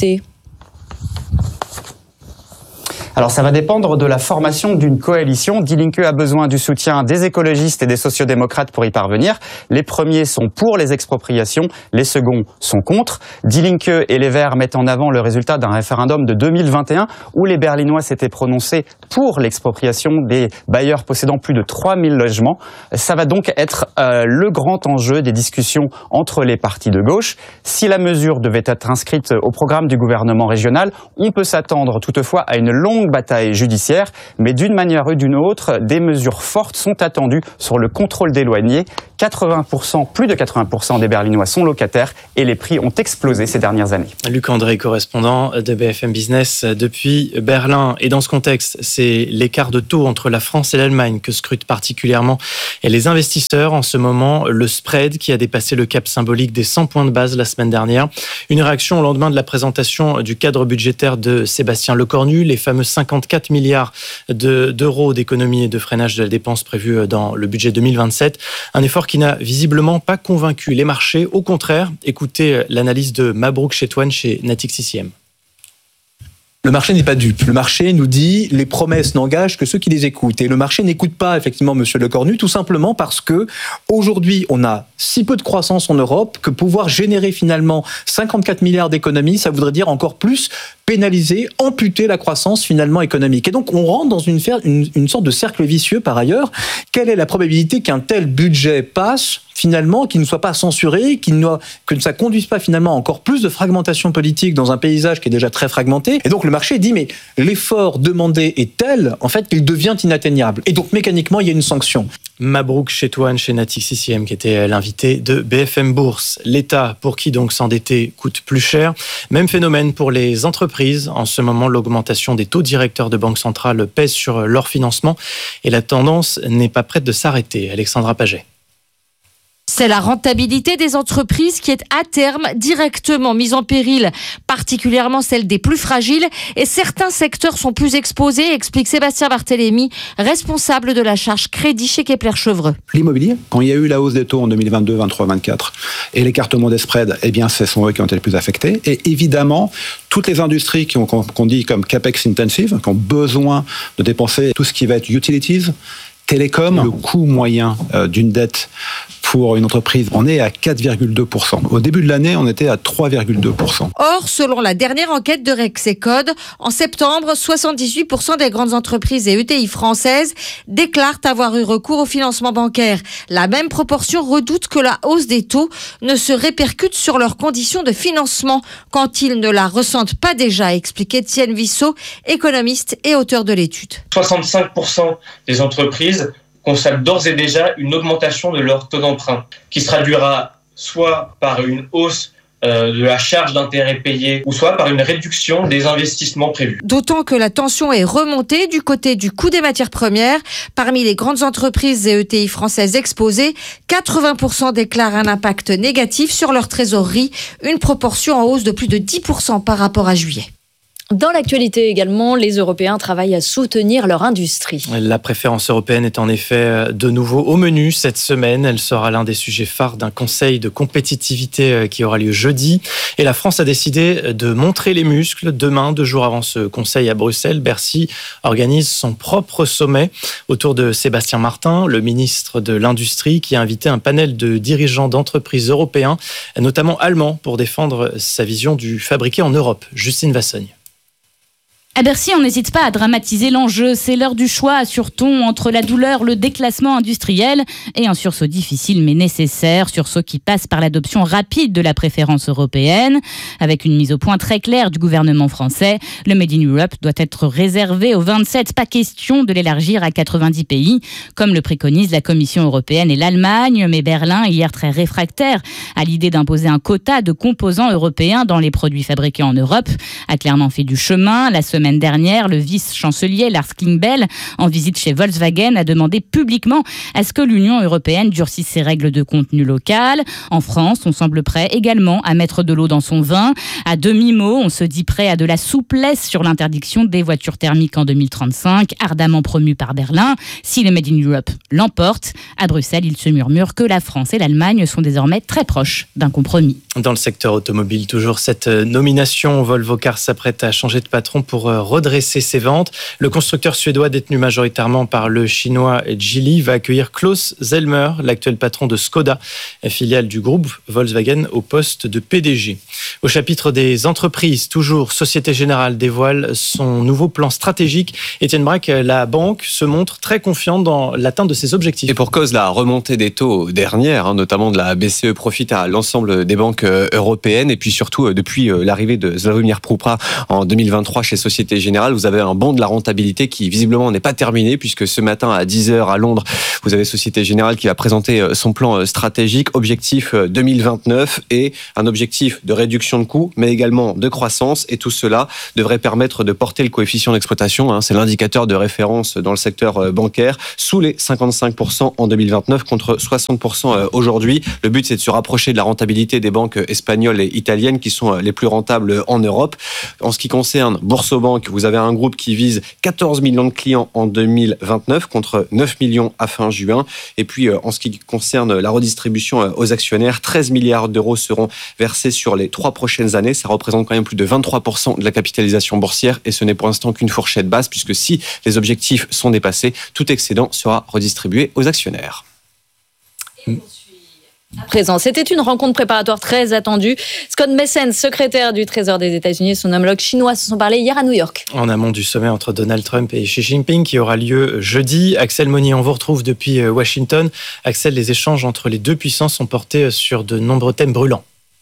Alors ça va dépendre de la formation d'une coalition. Die Linke a besoin du soutien des écologistes et des sociodémocrates pour y parvenir. Les premiers sont pour les expropriations, les seconds sont contre. Die Linke et les Verts mettent en avant le résultat d'un référendum de 2021 où les Berlinois s'étaient prononcés pour l'expropriation des bailleurs possédant plus de 3000 logements. Ça va donc être le grand enjeu des discussions entre les partis de gauche. Si la mesure devait être inscrite au programme du gouvernement régional, on peut s'attendre toutefois à une longue longue bataille judiciaire, mais d'une manière ou d'une autre, des mesures fortes sont attendues sur le contrôle des loyers. 80%, plus de 80% des Berlinois sont locataires et les prix ont explosé ces dernières années. Luc André, correspondant de BFM Business depuis Berlin. Et dans ce contexte, c'est l'écart de taux entre la France et l'Allemagne que scrutent particulièrement les investisseurs en ce moment. Le spread qui a dépassé le cap symbolique des 100 points de base la semaine dernière. Une réaction au lendemain de la présentation du cadre budgétaire de Sébastien Lecornu, les fameux 54 milliards d'euros d'économie et de freinage de la dépense prévus dans le budget 2027. Un effort qui n'a visiblement pas convaincu les marchés. Au contraire, écoutez l'analyse de Mabrouk Chetouane chez Natixis IM. Le marché n'est pas dupe. Le marché nous dit les promesses n'engagent que ceux qui les écoutent. Et le marché n'écoute pas effectivement Monsieur Lecornu, tout simplement parce que aujourd'hui on a si peu de croissance en Europe que pouvoir générer finalement 54 milliards d'économies, ça voudrait dire encore plus pénaliser, amputer la croissance finalement économique. Et donc on rentre dans une sorte de cercle vicieux par ailleurs. Quelle est la probabilité qu'un tel budget passe finalement, qu'il ne soit pas censuré, que ça conduise pas finalement encore plus de fragmentation politique dans un paysage qui est déjà très fragmenté. Et donc le marché dit mais l'effort demandé est tel en fait qu'il devient inatteignable. Et donc mécaniquement il y a une sanction. Mabrouk Chetouane chez Natixis IM qui était l'invité de BFM Bourse. L'État, pour qui donc s'endetter coûte plus cher. Même phénomène pour les entreprises. En ce moment, l'augmentation des taux directeurs de banque centrale pèse sur leur financement et la tendance n'est pas prête de s'arrêter. Alexandra Paget. C'est la rentabilité des entreprises qui est à terme directement mise en péril, particulièrement celle des plus fragiles, et certains secteurs sont plus exposés, explique Sébastien Barthélémy, responsable de la charge crédit chez Kepler-Chevreux. L'immobilier, quand il y a eu la hausse des taux en 2022, 23, 24, et l'écartement des spreads, eh bien, ce sont eux qui ont été les plus affectés. Et évidemment, toutes les industries qu'on dit comme capex intensive, qui ont besoin de dépenser tout ce qui va être utilities, télécom, le coût moyen d'une dette pour une entreprise, on est à 4,2%. Au début de l'année, on était à 3,2%. Or, selon la dernière enquête de Rexecode, en septembre, 78% des grandes entreprises et ETI françaises déclarent avoir eu recours au financement bancaire. La même proportion redoute que la hausse des taux ne se répercute sur leurs conditions de financement quand ils ne la ressentent pas déjà, explique Étienne Vissot, économiste et auteur de l'étude. 65% des entreprises constatent d'ores et déjà une augmentation de leur taux d'emprunt, qui se traduira soit par une hausse de la charge d'intérêt payée, ou soit par une réduction des investissements prévus. D'autant que la tension est remontée du côté du coût des matières premières. Parmi les grandes entreprises et ETI françaises exposées, 80% déclarent un impact négatif sur leur trésorerie, une proportion en hausse de plus de 10% par rapport à juillet. Dans l'actualité également, les Européens travaillent à soutenir leur industrie. La préférence européenne est en effet de nouveau au menu cette semaine. Elle sera l'un des sujets phares d'un conseil de compétitivité qui aura lieu jeudi. Et la France a décidé de montrer les muscles. Demain, 2 jours avant ce conseil à Bruxelles, Bercy organise son propre sommet autour de Sébastien Martin, le ministre de l'Industrie, qui a invité un panel de dirigeants d'entreprises européens, notamment allemands, pour défendre sa vision du fabriqué en Europe. Justine Vassogne. À Bercy, on n'hésite pas à dramatiser l'enjeu. C'est l'heure du choix, assure-t-on, entre la douleur, le déclassement industriel et un sursaut difficile mais nécessaire, sursaut qui passe par l'adoption rapide de la préférence européenne. Avec une mise au point très claire du gouvernement français, le Made in Europe doit être réservé aux 27, pas question de l'élargir à 90 pays, comme le préconisent la Commission européenne et l'Allemagne. Mais Berlin, hier très réfractaire à l'idée d'imposer un quota de composants européens dans les produits fabriqués en Europe, a clairement fait du chemin. La semaine dernière, le vice-chancelier Lars Klingbeil, en visite chez Volkswagen, a demandé publiquement à ce que l'Union européenne durcisse ses règles de contenu local. En France, on semble prêt également à mettre de l'eau dans son vin. À demi-mot, on se dit prêt à de la souplesse sur l'interdiction des voitures thermiques en 2035, ardemment promue par Berlin. Si le Made in Europe l'emporte, à Bruxelles, il se murmure que la France et l'Allemagne sont désormais très proches d'un compromis. Dans le secteur automobile, toujours cette nomination, Volvo Cars s'apprête à changer de patron pour redresser ses ventes. Le constructeur suédois détenu majoritairement par le chinois Geely va accueillir Klaus Zellmer, l'actuel patron de Skoda, filiale du groupe Volkswagen, au poste de PDG. Au chapitre des entreprises, toujours, Société Générale dévoile son nouveau plan stratégique. Étienne Braque, la banque se montre très confiante dans l'atteinte de ses objectifs. Et pour cause, la remontée des taux dernière, notamment de la BCE, profite à l'ensemble des banques européennes et puis surtout depuis l'arrivée de Slawomir Krupa en 2023 chez Société Société Générale, vous avez un bond de la rentabilité qui visiblement n'est pas terminé, puisque ce matin à 10h à Londres, vous avez Société Générale qui va présenter son plan stratégique, objectif 2029 et un objectif de réduction de coûts, mais également de croissance. Et tout cela devrait permettre de porter le coefficient d'exploitation, c'est l'indicateur de référence dans le secteur bancaire, sous les 55% en 2029 contre 60% aujourd'hui. Le but, c'est de se rapprocher de la rentabilité des banques espagnoles et italiennes qui sont les plus rentables en Europe. En ce qui concerne Boursorama, vous avez un groupe qui vise 14 millions de clients en 2029 contre 9 millions à fin juin. Et puis, en ce qui concerne la redistribution aux actionnaires, 13 milliards d'euros seront versés sur les 3 prochaines années. Ça représente quand même plus de 23% de la capitalisation boursière et ce n'est pour l'instant qu'une fourchette basse puisque si les objectifs sont dépassés, tout excédent sera redistribué aux actionnaires. À présent, c'était une rencontre préparatoire très attendue. Scott Bessent, secrétaire du Trésor des États-Unis, et son homologue chinois se sont parlé hier à New York. En amont du sommet entre Donald Trump et Xi Jinping qui aura lieu jeudi. Axel Monnier, on vous retrouve depuis Washington. Axel, les échanges entre les deux puissances sont portés sur de nombreux thèmes brûlants.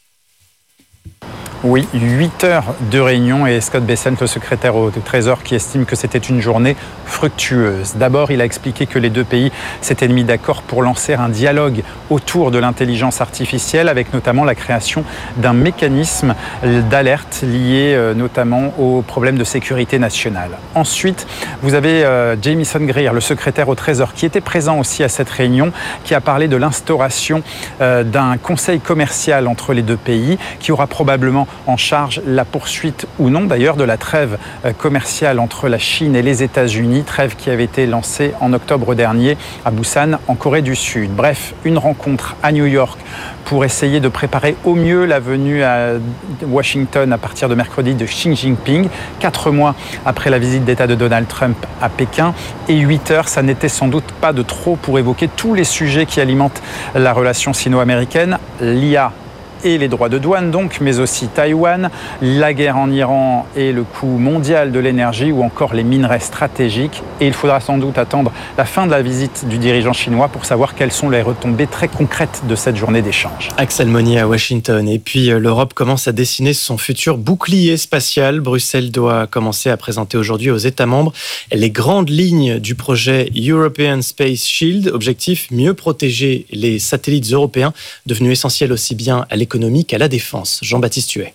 Oui, 8 heures de réunion et Scott Bessent, le secrétaire au Trésor, qui estime que c'était une journée fructueuse. D'abord, il a expliqué que les deux pays s'étaient mis d'accord pour lancer un dialogue autour de l'intelligence artificielle, avec notamment la création d'un mécanisme d'alerte lié notamment aux problèmes de sécurité nationale. Ensuite, vous avez Jamieson Greer, le secrétaire au Trésor, qui était présent aussi à cette réunion, qui a parlé de l'instauration d'un conseil commercial entre les deux pays, qui aura probablement en charge la poursuite ou non d'ailleurs de la trêve commerciale entre la Chine et les États-Unis, trêve qui avait été lancée en octobre dernier à Busan en Corée du Sud. Bref, une rencontre à New York pour essayer de préparer au mieux la venue à Washington à partir de mercredi de Xi Jinping, 4 mois après la visite d'État de Donald Trump à Pékin. Et 8 heures, ça n'était sans doute pas de trop pour évoquer tous les sujets qui alimentent la relation sino-américaine, l'IA et les droits de douane donc, mais aussi Taïwan, la guerre en Iran et le coût mondial de l'énergie ou encore les minerais stratégiques. Et il faudra sans doute attendre la fin de la visite du dirigeant chinois pour savoir quelles sont les retombées très concrètes de cette journée d'échange. Axel Monnier à Washington. Et puis l'Europe commence à dessiner son futur bouclier spatial. Bruxelles doit commencer à présenter aujourd'hui aux États membres les grandes lignes du projet European Space Shield. Objectif, mieux protéger les satellites européens, devenus essentiels aussi bien à l'économie qu'à la défense. Jean-Baptiste Huet.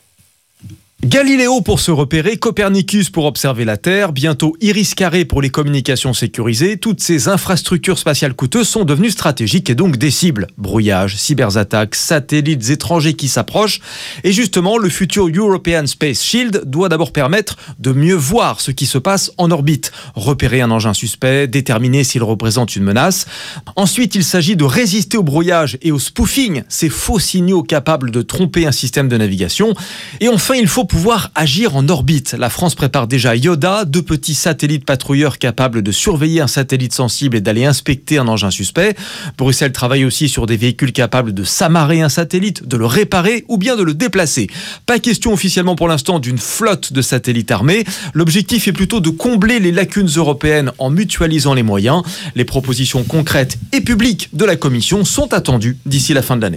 Galiléo pour se repérer, Copernicus pour observer la Terre, bientôt Iris Carré pour les communications sécurisées. Toutes ces infrastructures spatiales coûteuses sont devenues stratégiques et donc des cibles. Brouillage, cyberattaques, satellites étrangers qui s'approchent. Et justement, le futur European Space Shield doit d'abord permettre de mieux voir ce qui se passe en orbite. Repérer un engin suspect, déterminer s'il représente une menace. Ensuite, il s'agit de résister au brouillage et au spoofing, ces faux signaux capables de tromper un système de navigation. Et enfin, il faut pouvoir agir en orbite. La France prépare déjà Yoda, 2 petits satellites patrouilleurs capables de surveiller un satellite sensible et d'aller inspecter un engin suspect. Bruxelles travaille aussi sur des véhicules capables de s'amarrer un satellite, de le réparer ou bien de le déplacer. Pas question officiellement pour l'instant d'une flotte de satellites armés. L'objectif est plutôt de combler les lacunes européennes en mutualisant les moyens. Les propositions concrètes et publiques de la Commission sont attendues d'ici la fin de l'année.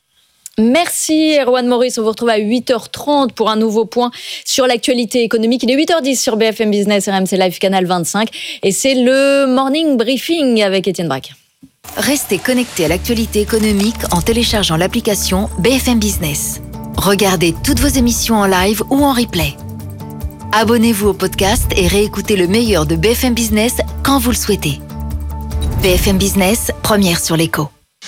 Merci Erwan Maurice, on vous retrouve à 8h30 pour un nouveau point sur l'actualité économique. Il est 8h10 sur BFM Business, RMC Live, Canal 25 et c'est le Morning Briefing avec Étienne Braque. Restez connectés à l'actualité économique en téléchargeant l'application BFM Business. Regardez toutes vos émissions en live ou en replay. Abonnez-vous au podcast et réécoutez le meilleur de BFM Business quand vous le souhaitez. BFM Business, première sur l'écho.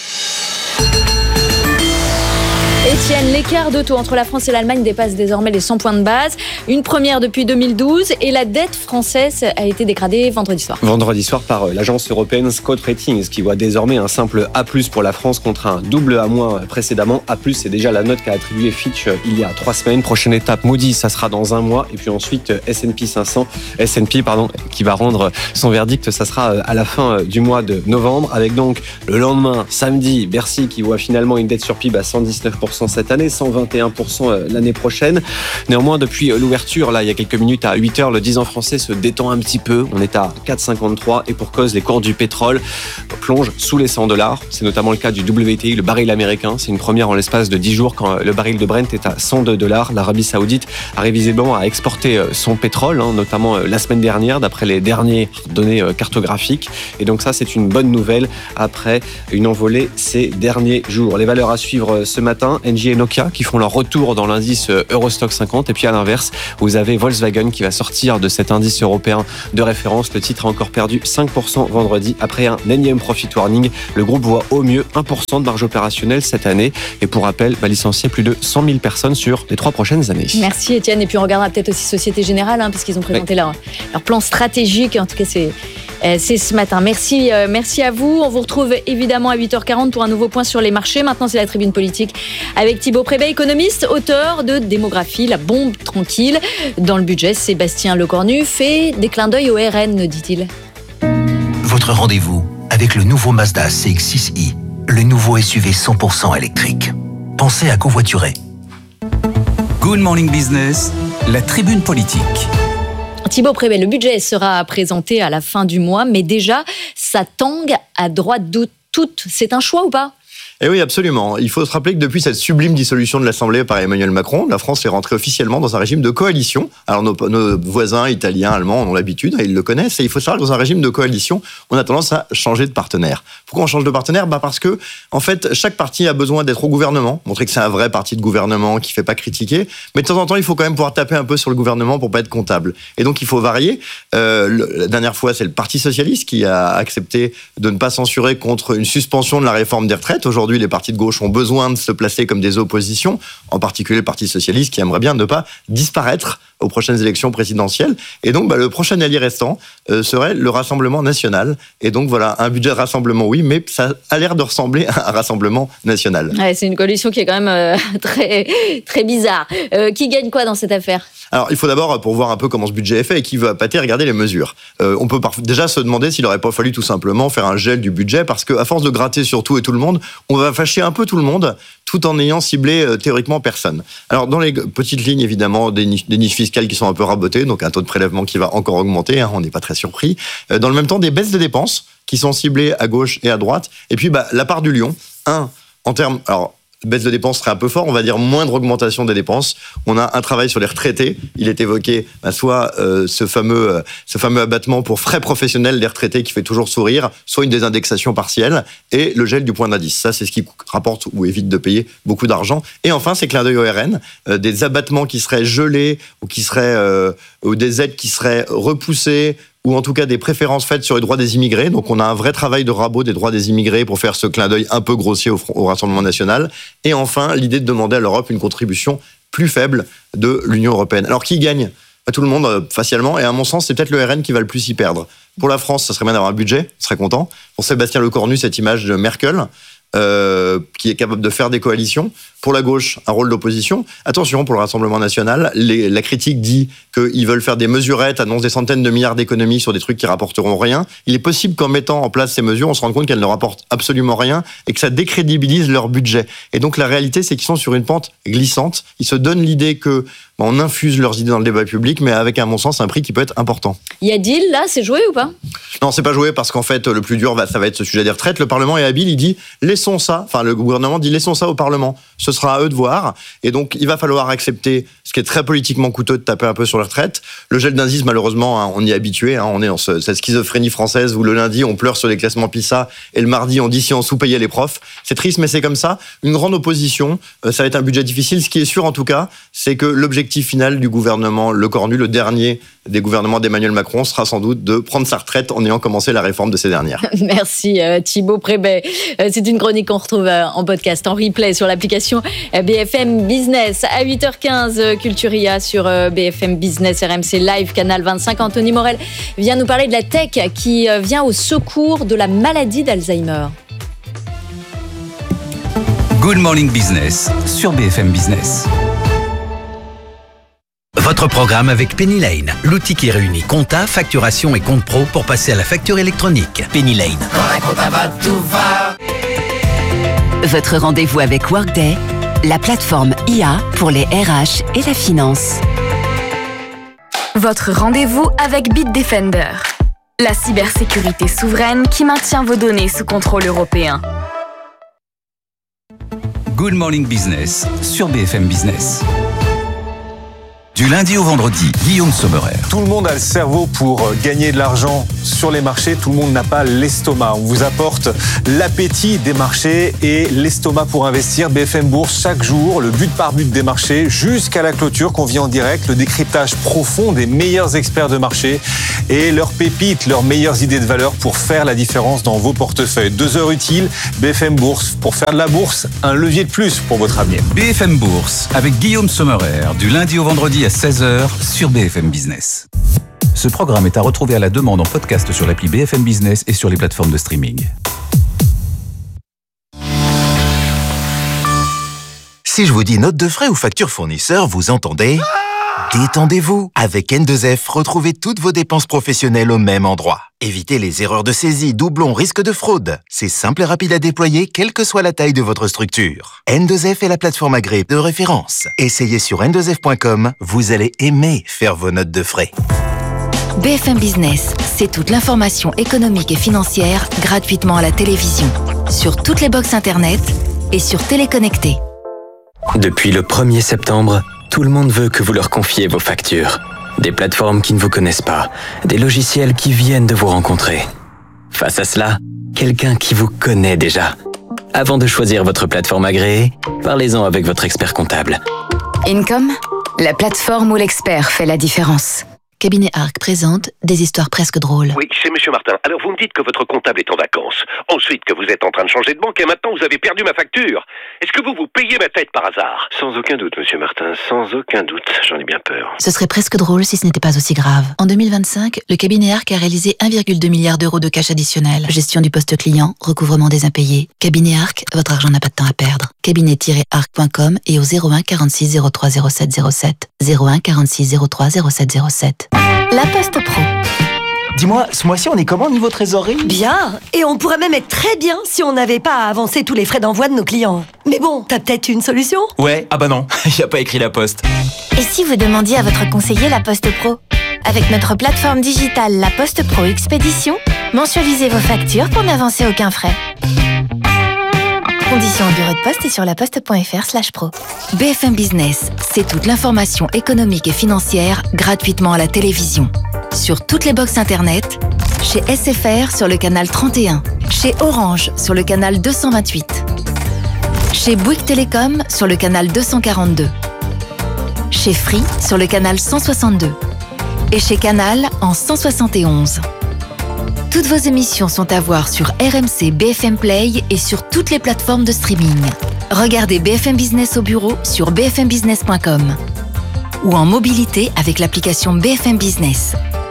Étienne, l'écart de taux entre la France et l'Allemagne dépasse désormais les 100 points de base. Une première depuis 2012 et la dette française a été dégradée vendredi soir. Vendredi soir par l'agence européenne Scout Ratings qui voit désormais un simple A+ pour la France contre un double A- précédemment. A+, c'est déjà la note qu'a attribuée Fitch il y a 3 semaines. Prochaine étape, Moody's, ça sera dans 1 mois. Et puis ensuite S&P qui va rendre son verdict. Ça sera à la fin du mois de novembre. Avec donc le lendemain, samedi, Bercy qui voit finalement une dette sur PIB à 119% 100% cette année, 121% l'année prochaine. Néanmoins, depuis l'ouverture, là, il y a quelques minutes, à 8h, le 10 ans français se détend un petit peu. On est à 4,53 et pour cause, les cours du pétrole plongent sous les $100. C'est notamment le cas du WTI, le baril américain. C'est une première en l'espace de 10 jours quand le baril de Brent est à $102. L'Arabie Saoudite arrive visiblement à exporter son pétrole, notamment la semaine dernière, d'après les dernières données cartographiques. Et donc ça, c'est une bonne nouvelle après une envolée ces derniers jours. Les valeurs à suivre ce matin, Engie et Nokia qui font leur retour dans l'indice Eurostock 50. Et puis à l'inverse, vous avez Volkswagen qui va sortir de cet indice européen de référence. Le titre a encore perdu 5% vendredi après un énième profit warning. Le groupe voit au mieux 1% de marge opérationnelle cette année. Et pour rappel, va licencier plus de 100 000 personnes sur les 3 prochaines années. Merci Étienne. Et puis on regardera peut-être aussi Société Générale, puisqu'ils ont présenté leur plan stratégique. En tout cas, c'est ce matin. Merci à vous. On vous retrouve évidemment à 8h40 pour un nouveau point sur les marchés. Maintenant, c'est la tribune politique avec Thibaut Prébet, économiste, auteur de Démographie, la bombe tranquille. Dans le budget, Sébastien Lecornu fait des clins d'œil au RN, dit-il. Votre rendez-vous avec le nouveau Mazda CX-6i, le nouveau SUV 100% électrique. Pensez à covoiturer. Good Morning Business, la tribune politique. Thibaut Prébet, le budget sera présenté à la fin du mois, mais déjà, ça tangue à droite de toutes. C'est un choix ou pas ? Eh oui, absolument. Il faut se rappeler que depuis cette sublime dissolution de l'Assemblée par Emmanuel Macron, la France est rentrée officiellement dans un régime de coalition. Alors nos voisins italiens, allemands en ont l'habitude, ils le connaissent. Et il faut savoir que dans un régime de coalition, on a tendance à changer de partenaire. Pourquoi on change de partenaire ? Parce que, en fait, chaque parti a besoin d'être au gouvernement, montrer que c'est un vrai parti de gouvernement qui ne fait pas critiquer. Mais de temps en temps, il faut quand même pouvoir taper un peu sur le gouvernement pour pas être comptable. Et donc, il faut varier. La dernière fois, c'est le Parti socialiste qui a accepté de ne pas censurer contre une suspension de la réforme des retraites. Aujourd'hui, les partis de gauche ont besoin de se placer comme des oppositions, en particulier le Parti socialiste qui aimerait bien ne pas disparaître aux prochaines élections présidentielles. Et donc, le prochain allié restant serait le Rassemblement national. Et donc, voilà, un budget de rassemblement, oui, mais ça a l'air de ressembler à un Rassemblement national. Ouais, c'est une coalition qui est quand même très, très bizarre. Qui gagne quoi dans cette affaire ? Alors, il faut d'abord, pour voir un peu comment ce budget est fait et qui veut appâter, regarder les mesures. On peut déjà se demander s'il n'aurait pas fallu tout simplement faire un gel du budget, parce qu'à force de gratter sur tout et tout le monde, on va fâcher un peu tout le monde, tout en ayant ciblé théoriquement personne. Alors, dans les petites lignes, évidemment, des niches fiscales qui sont un peu rabotées, donc un taux de prélèvement qui va encore augmenter, on n'est pas très surpris. Dans le même temps, des baisses de dépenses qui sont ciblées à gauche et à droite. Et puis, la part du lion, en termes... Alors, baisse de dépenses serait un peu fort, on va dire moindre augmentation des dépenses. On a un travail sur les retraités. Il est évoqué soit ce fameux abattement pour frais professionnels des retraités qui fait toujours sourire, soit une désindexation partielle et le gel du point d'indice. Ça, c'est ce qui rapporte ou évite de payer beaucoup d'argent. Et enfin, c'est clin d'œil au RN, des abattements qui seraient gelés ou des aides qui seraient repoussées, ou en tout cas des préférences faites sur les droits des immigrés. Donc on a un vrai travail de rabot des droits des immigrés pour faire ce clin d'œil un peu grossier au Rassemblement national. Et enfin, l'idée de demander à l'Europe une contribution plus faible de l'Union européenne. Alors qui gagne ? Pas tout le monde, facialement. Et à mon sens, c'est peut-être le RN qui va le plus y perdre. Pour la France, ça serait bien d'avoir un budget, on serait content. Pour Sébastien Lecornu, cette image de Merkel, qui est capable de faire des coalitions. Pour la gauche, un rôle d'opposition. Attention, pour le Rassemblement national, la critique dit qu'ils veulent faire des mesurettes, annoncent des centaines de milliards d'économies sur des trucs qui rapporteront rien. Il est possible qu'en mettant en place ces mesures, on se rende compte qu'elles ne rapportent absolument rien et que ça décrédibilise leur budget. Et donc la réalité, c'est qu'ils sont sur une pente glissante. Ils se donnent l'idée que on infuse leurs idées dans le débat public, mais avec, à mon sens, un prix qui peut être important. Il y a deal, là, c'est joué ou pas ? Non, c'est pas joué parce qu'en fait, le plus dur, ça va être ce sujet des retraites. Le Parlement est habile, il dit, laissons ça, le gouvernement dit, laissons ça au Parlement. Ce sera à eux de voir. Et donc, il va falloir accepter ce qui est très politiquement coûteux de taper un peu sur les retraites. Le gel d'indice, malheureusement, on y est habitué. On est dans cette schizophrénie française où le lundi, on pleure sur les classements PISA et le mardi, on dit si on sous-payait les profs. C'est triste, mais c'est comme ça. Une grande opposition. Ça va être un budget difficile. Ce qui est sûr, en tout cas, c'est que l'objectif final du gouvernement Lecornu, le dernier des gouvernements d'Emmanuel Macron, sera sans doute de prendre sa retraite en ayant commencé la réforme de ces dernières. Merci Thibaut Prébet. C'est une chronique qu'on retrouve en podcast, en replay sur l'application BFM Business. À 8h15, Culturia sur BFM Business, RMC Live, Canal 25. Anthony Morel vient nous parler de la tech qui vient au secours de la maladie d'Alzheimer. Good Morning Business sur BFM Business. Votre programme avec Penny Lane, l'outil qui réunit compta, facturation et compte pro pour passer à la facture électronique. Penny Lane. Votre rendez-vous avec Workday, la plateforme IA pour les RH et la finance. Votre rendez-vous avec Bitdefender, la cybersécurité souveraine qui maintient vos données sous contrôle européen. Good Morning Business sur BFM Business. Du lundi au vendredi, Guillaume Sommerer. Tout le monde a le cerveau pour gagner de l'argent sur les marchés. Tout le monde n'a pas l'estomac. On vous apporte l'appétit des marchés et l'estomac pour investir. BFM Bourse, chaque jour, le but par but des marchés jusqu'à la clôture qu'on vit en direct. Le décryptage profond des meilleurs experts de marché et leurs pépites, leurs meilleures idées de valeur pour faire la différence dans vos portefeuilles. 2 heures utiles, BFM Bourse. Pour faire de la bourse, un levier de plus pour votre avenir. BFM Bourse avec Guillaume Sommerer, du lundi au vendredi à 16h sur BFM Business. Ce programme est à retrouver à la demande en podcast sur l'appli BFM Business et sur les plateformes de streaming. Si je vous dis note de frais ou facture fournisseur, vous entendez ? Détendez-vous. Avec N2F, retrouvez toutes vos dépenses professionnelles au même endroit. Évitez les erreurs de saisie, doublons, risques de fraude. C'est simple et rapide à déployer, quelle que soit la taille de votre structure. N2F est la plateforme agréée de référence. Essayez sur n2f.com, vous allez aimer faire vos notes de frais. BFM Business, c'est toute l'information économique et financière gratuitement à la télévision, sur toutes les box internet et sur Téléconnecté. Depuis le 1er septembre, tout le monde veut que vous leur confiez vos factures. Des plateformes qui ne vous connaissent pas, des logiciels qui viennent de vous rencontrer. Face à cela, quelqu'un qui vous connaît déjà. Avant de choisir votre plateforme agréée, parlez-en avec votre expert comptable. Income, la plateforme où l'expert fait la différence. Cabinet Arc présente des histoires presque drôles. Oui, c'est Monsieur Martin. Alors vous me dites que votre comptable est en vacances. Ensuite que vous êtes en train de changer de banque et maintenant vous avez perdu ma facture. Est-ce que vous payez ma tête par hasard? Sans aucun doute, Monsieur Martin, sans aucun doute. J'en ai bien peur. Ce serait presque drôle si ce n'était pas aussi grave. En 2025, le cabinet Arc a réalisé 1,2 milliard d'euros de cash additionnel. Gestion du poste client, recouvrement des impayés. Cabinet Arc, votre argent n'a pas de temps à perdre. Cabinet-arc.com et au 01 46 03 07 07. 01 46 03 07 07. La Poste Pro. Dis-moi, ce mois-ci, on est comment niveau trésorerie? Bien, et on pourrait même être très bien si on n'avait pas à avancer tous les frais d'envoi de nos clients. Mais bon, t'as peut-être une solution? Ouais, ah bah non, y a pas écrit La Poste. Et si vous demandiez à votre conseiller La Poste Pro? Avec notre plateforme digitale La Poste Pro Expédition, mensualisez vos factures pour n'avancer aucun frais. Conditions au bureau de poste et sur laposte.fr/pro. BFM Business, c'est toute l'information économique et financière gratuitement à la télévision. Sur toutes les box internet, chez SFR sur le canal 31, chez Orange sur le canal 228, chez Bouygues Télécom sur le canal 242, chez Free sur le canal 162 et chez Canal en 171. Toutes vos émissions sont à voir sur RMC BFM Play et sur toutes les plateformes de streaming. Regardez BFM Business au bureau sur bfmbusiness.com ou en mobilité avec l'application BFM Business.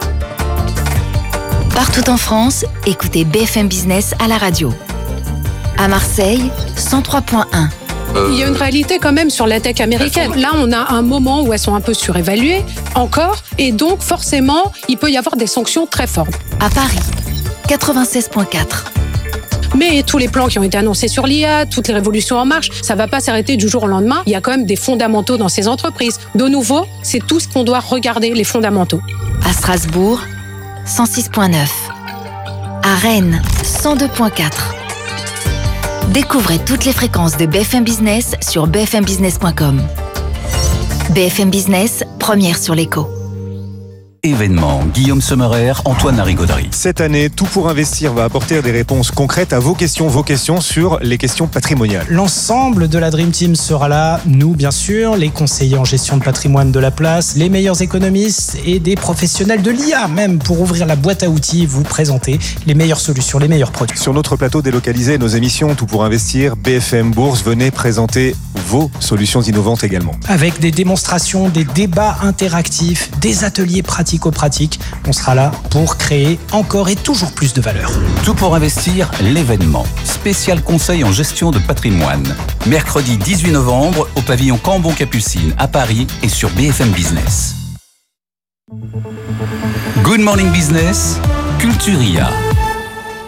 Partout en France, écoutez BFM Business à la radio. À Marseille, 103.1. Il y a une réalité quand même sur la tech américaine. Là, on a un moment où elles sont un peu surévaluées, encore, et donc forcément, il peut y avoir des sanctions très fortes. À Paris, 96.4. Mais tous les plans qui ont été annoncés sur l'IA, toutes les révolutions en marche, ça ne va pas s'arrêter du jour au lendemain. Il y a quand même des fondamentaux dans ces entreprises. De nouveau, c'est tout ce qu'on doit regarder, les fondamentaux. À Strasbourg, 106.9. À Rennes, 102.4. Découvrez toutes les fréquences de BFM Business sur bfmbusiness.com. BFM Business, première sur l'écho. Événements, Guillaume Sommerer, Antoine Larigauderie. Cette année, Tout pour investir va apporter des réponses concrètes à vos questions sur les questions patrimoniales. L'ensemble de la Dream Team sera là, nous bien sûr, les conseillers en gestion de patrimoine de la place, les meilleurs économistes et des professionnels de l'IA même pour ouvrir la boîte à outils et vous présenter les meilleures solutions, les meilleurs produits. Sur notre plateau délocalisé, nos émissions Tout pour investir, BFM Bourse, venez présenter vos solutions innovantes également. Avec des démonstrations, des débats interactifs, des ateliers pratico-pratiques, on sera là pour créer encore et toujours plus de valeur. Tout pour investir, l'événement. Spécial conseil en gestion de patrimoine. Mercredi 18 novembre au pavillon Cambon-Capucine à Paris et sur BFM Business. Good Morning Business, Culturia.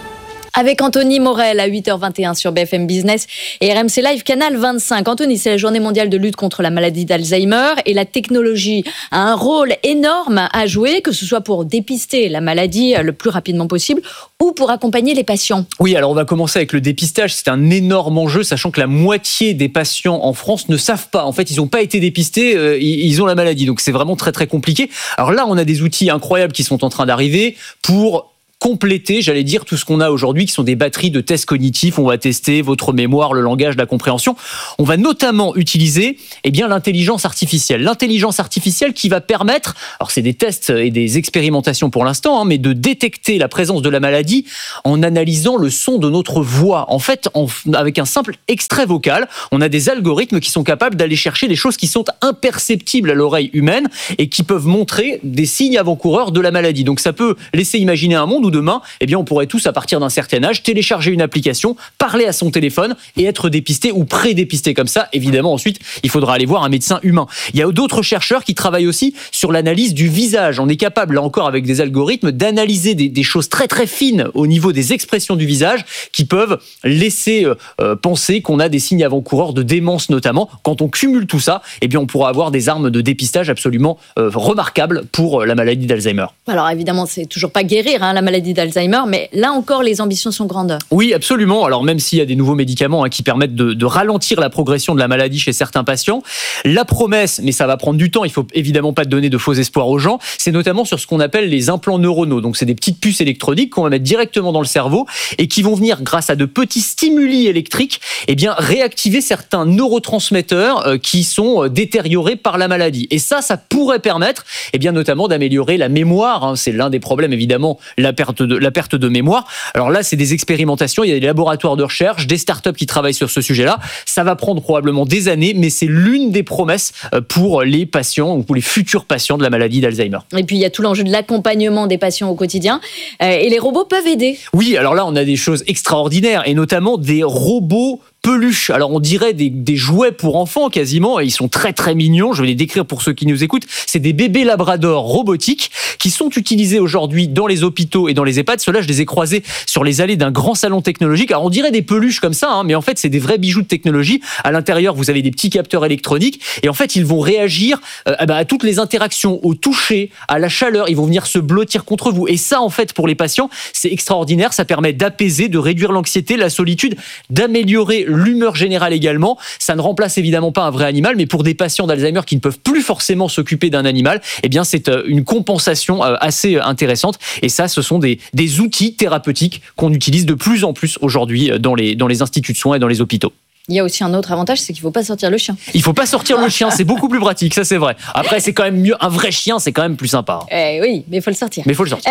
Avec Anthony Morel à 8h21 sur BFM Business et RMC Live Canal 25. Anthony, c'est la journée mondiale de lutte contre la maladie d'Alzheimer et la technologie a un rôle énorme à jouer, que ce soit pour dépister la maladie le plus rapidement possible ou pour accompagner les patients. Oui, alors on va commencer avec le dépistage. C'est un énorme enjeu, sachant que la moitié des patients en France ne savent pas. En fait, ils n'ont pas été dépistés, ils ont la maladie. Donc c'est vraiment très très compliqué. Alors là, on a des outils incroyables qui sont en train d'arriver pour compléter, j'allais dire, tout ce qu'on a aujourd'hui, qui sont des batteries de tests cognitifs. On va tester votre mémoire, le langage, la compréhension. On va notamment utiliser l'intelligence artificielle. L'intelligence artificielle qui va permettre, alors c'est des tests et des expérimentations pour l'instant, mais de détecter la présence de la maladie en analysant le son de notre voix. En fait, avec un simple extrait vocal, on a des algorithmes qui sont capables d'aller chercher des choses qui sont imperceptibles à l'oreille humaine et qui peuvent montrer des signes avant-coureurs de la maladie. Donc ça peut laisser imaginer un monde où demain, on pourrait tous, à partir d'un certain âge, télécharger une application, parler à son téléphone et être dépisté ou pré-dépisté comme ça. Évidemment, ensuite, il faudra aller voir un médecin humain. Il y a d'autres chercheurs qui travaillent aussi sur l'analyse du visage. On est capable, là encore, avec des algorithmes, d'analyser des choses très très fines au niveau des expressions du visage qui peuvent laisser penser qu'on a des signes avant-coureurs de démence notamment. Quand on cumule tout ça, on pourra avoir des armes de dépistage absolument remarquables pour la maladie d'Alzheimer. Alors évidemment, c'est toujours pas guérir la maladie d'Alzheimer, mais là encore, les ambitions sont grandes. Oui, absolument. Alors même s'il y a des nouveaux médicaments qui permettent de ralentir la progression de la maladie chez certains patients, la promesse, mais ça va prendre du temps, il faut évidemment pas donner de faux espoirs aux gens, c'est notamment sur ce qu'on appelle les implants neuronaux. Donc c'est des petites puces électroniques qu'on va mettre directement dans le cerveau et qui vont venir, grâce à de petits stimuli électriques, réactiver certains neurotransmetteurs qui sont détériorés par la maladie. Et ça pourrait permettre, notamment d'améliorer la mémoire. C'est l'un des problèmes, évidemment, la perte de mémoire. Alors là, c'est des expérimentations, il y a des laboratoires de recherche, des startups qui travaillent sur ce sujet-là. Ça va prendre probablement des années, mais c'est l'une des promesses pour les patients ou pour les futurs patients de la maladie d'Alzheimer. Et puis, il y a tout l'enjeu de l'accompagnement des patients au quotidien. Et les robots peuvent aider. Oui, alors là, on a des choses extraordinaires et notamment des robots peluches. Alors on dirait des jouets pour enfants quasiment, et ils sont très très mignons. Je vais les décrire pour ceux qui nous écoutent. C'est des bébés labradors robotiques qui sont utilisés aujourd'hui dans les hôpitaux et dans les EHPAD. Ceux-là, je les ai croisés sur les allées d'un grand salon technologique. Alors on dirait des peluches comme ça, mais en fait c'est des vrais bijoux de technologie. À l'intérieur, vous avez des petits capteurs électroniques et en fait ils vont réagir à toutes les interactions, au toucher, à la chaleur. Ils vont venir se blottir contre vous. Et ça, en fait, pour les patients, c'est extraordinaire. Ça permet d'apaiser, de réduire l'anxiété, la solitude, d'améliorer l'humeur générale également. Ça ne remplace évidemment pas un vrai animal, mais pour des patients d'Alzheimer qui ne peuvent plus forcément s'occuper d'un animal, c'est une compensation assez intéressante. Et ça, ce sont des outils thérapeutiques qu'on utilise de plus en plus aujourd'hui dans les instituts de soins et dans les hôpitaux. Il y a aussi un autre avantage, c'est qu'il ne faut pas sortir le chien. Il ne faut pas sortir le chien, c'est beaucoup plus pratique, ça c'est vrai. Après, c'est quand même mieux, un vrai chien, c'est quand même plus sympa. Oui, mais il faut le sortir.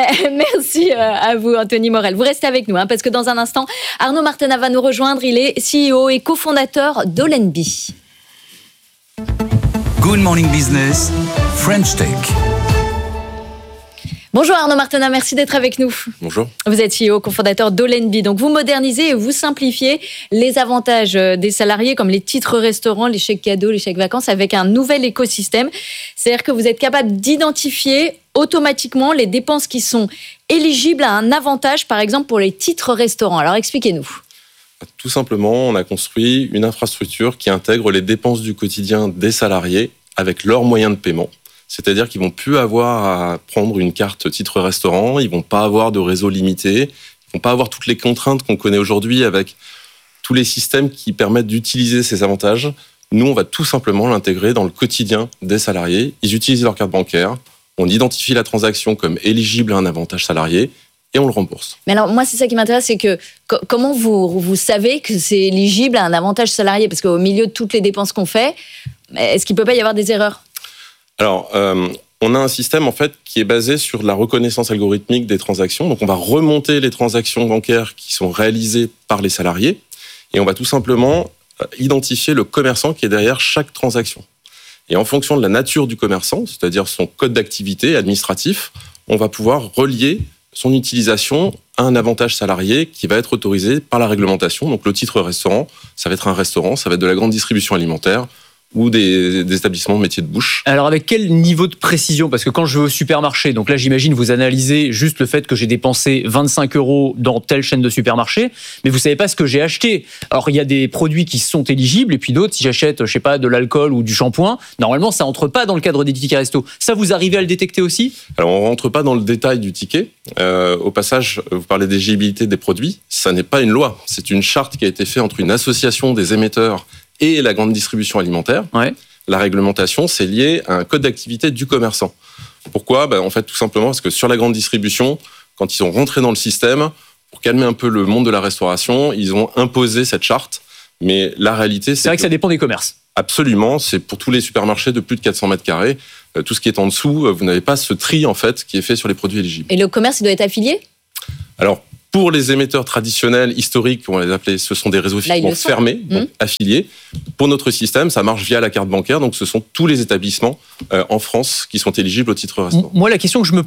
Merci à vous, Anthony Morel. Vous restez avec nous, parce que dans un instant, Arnaud Martenat va nous rejoindre. Il est CEO et cofondateur d'Olenby. Good Morning Business, French Tech. Bonjour Arnaud Martenat, merci d'être avec nous. Bonjour. Vous êtes CEO, cofondateur d'Olenby. Donc vous modernisez et vous simplifiez les avantages des salariés comme les titres restaurants, les chèques cadeaux, les chèques vacances avec un nouvel écosystème. C'est-à-dire que vous êtes capable d'identifier automatiquement les dépenses qui sont éligibles à un avantage, par exemple pour les titres restaurants. Alors expliquez-nous. Tout simplement, on a construit une infrastructure qui intègre les dépenses du quotidien des salariés avec leurs moyens de paiement. C'est-à-dire qu'ils vont plus avoir à prendre une carte titre restaurant, ils vont pas avoir de réseau limité, ils vont pas avoir toutes les contraintes qu'on connaît aujourd'hui avec tous les systèmes qui permettent d'utiliser ces avantages. Nous, on va tout simplement l'intégrer dans le quotidien des salariés. Ils utilisent leur carte bancaire, on identifie la transaction comme éligible à un avantage salarié et on le rembourse. Mais alors, moi, c'est ça qui m'intéresse, c'est que comment vous savez que c'est éligible à un avantage salarié ? Parce qu'au milieu de toutes les dépenses qu'on fait, est-ce qu'il peut pas y avoir des erreurs ? Alors, on a un système en fait qui est basé sur la reconnaissance algorithmique des transactions. Donc, on va remonter les transactions bancaires qui sont réalisées par les salariés et on va tout simplement identifier le commerçant qui est derrière chaque transaction. Et en fonction de la nature du commerçant, c'est-à-dire son code d'activité administratif, on va pouvoir relier son utilisation à un avantage salarié qui va être autorisé par la réglementation. Donc, le titre restaurant, ça va être un restaurant, ça va être de la grande distribution alimentaire. ou des établissements de métiers de bouche. Alors avec quel niveau de précision? Parce que quand je vais au supermarché, donc là j'imagine vous analysez juste le fait que j'ai dépensé 25 € dans telle chaîne de supermarché, mais vous savez pas ce que j'ai acheté. Alors il y a des produits qui sont éligibles et puis d'autres, si j'achète, je sais pas, de l'alcool ou du shampoing, normalement ça entre pas dans le cadre des tickets resto. Ça, vous arrivez à le détecter aussi? Alors on rentre pas dans le détail du ticket. Au passage, vous parlez d'éligibilité des produits. Ça n'est pas une loi. C'est une charte qui a été faite entre une association des émetteurs et la grande distribution alimentaire. Ouais. La réglementation, c'est lié à un code d'activité du commerçant. Pourquoi ? En fait, tout simplement parce que sur la grande distribution, quand ils sont rentrés dans le système, pour calmer un peu le monde de la restauration, ils ont imposé cette charte. Mais la réalité, c'est vrai que ça dépend des commerces. Absolument, c'est pour tous les supermarchés de plus de 400 mètres carrés. Tout ce qui est en dessous, vous n'avez pas ce tri en fait qui est fait sur les produits éligibles. Et le commerce, il doit être affilié ? Alors, pour les émetteurs traditionnels, historiques, on va les appeler, ce sont des réseaux effectivement fermés, donc affiliés. Pour notre système, ça marche via la carte bancaire, donc ce sont tous les établissements en France qui sont éligibles au titre restaurant. Moi, la question que je me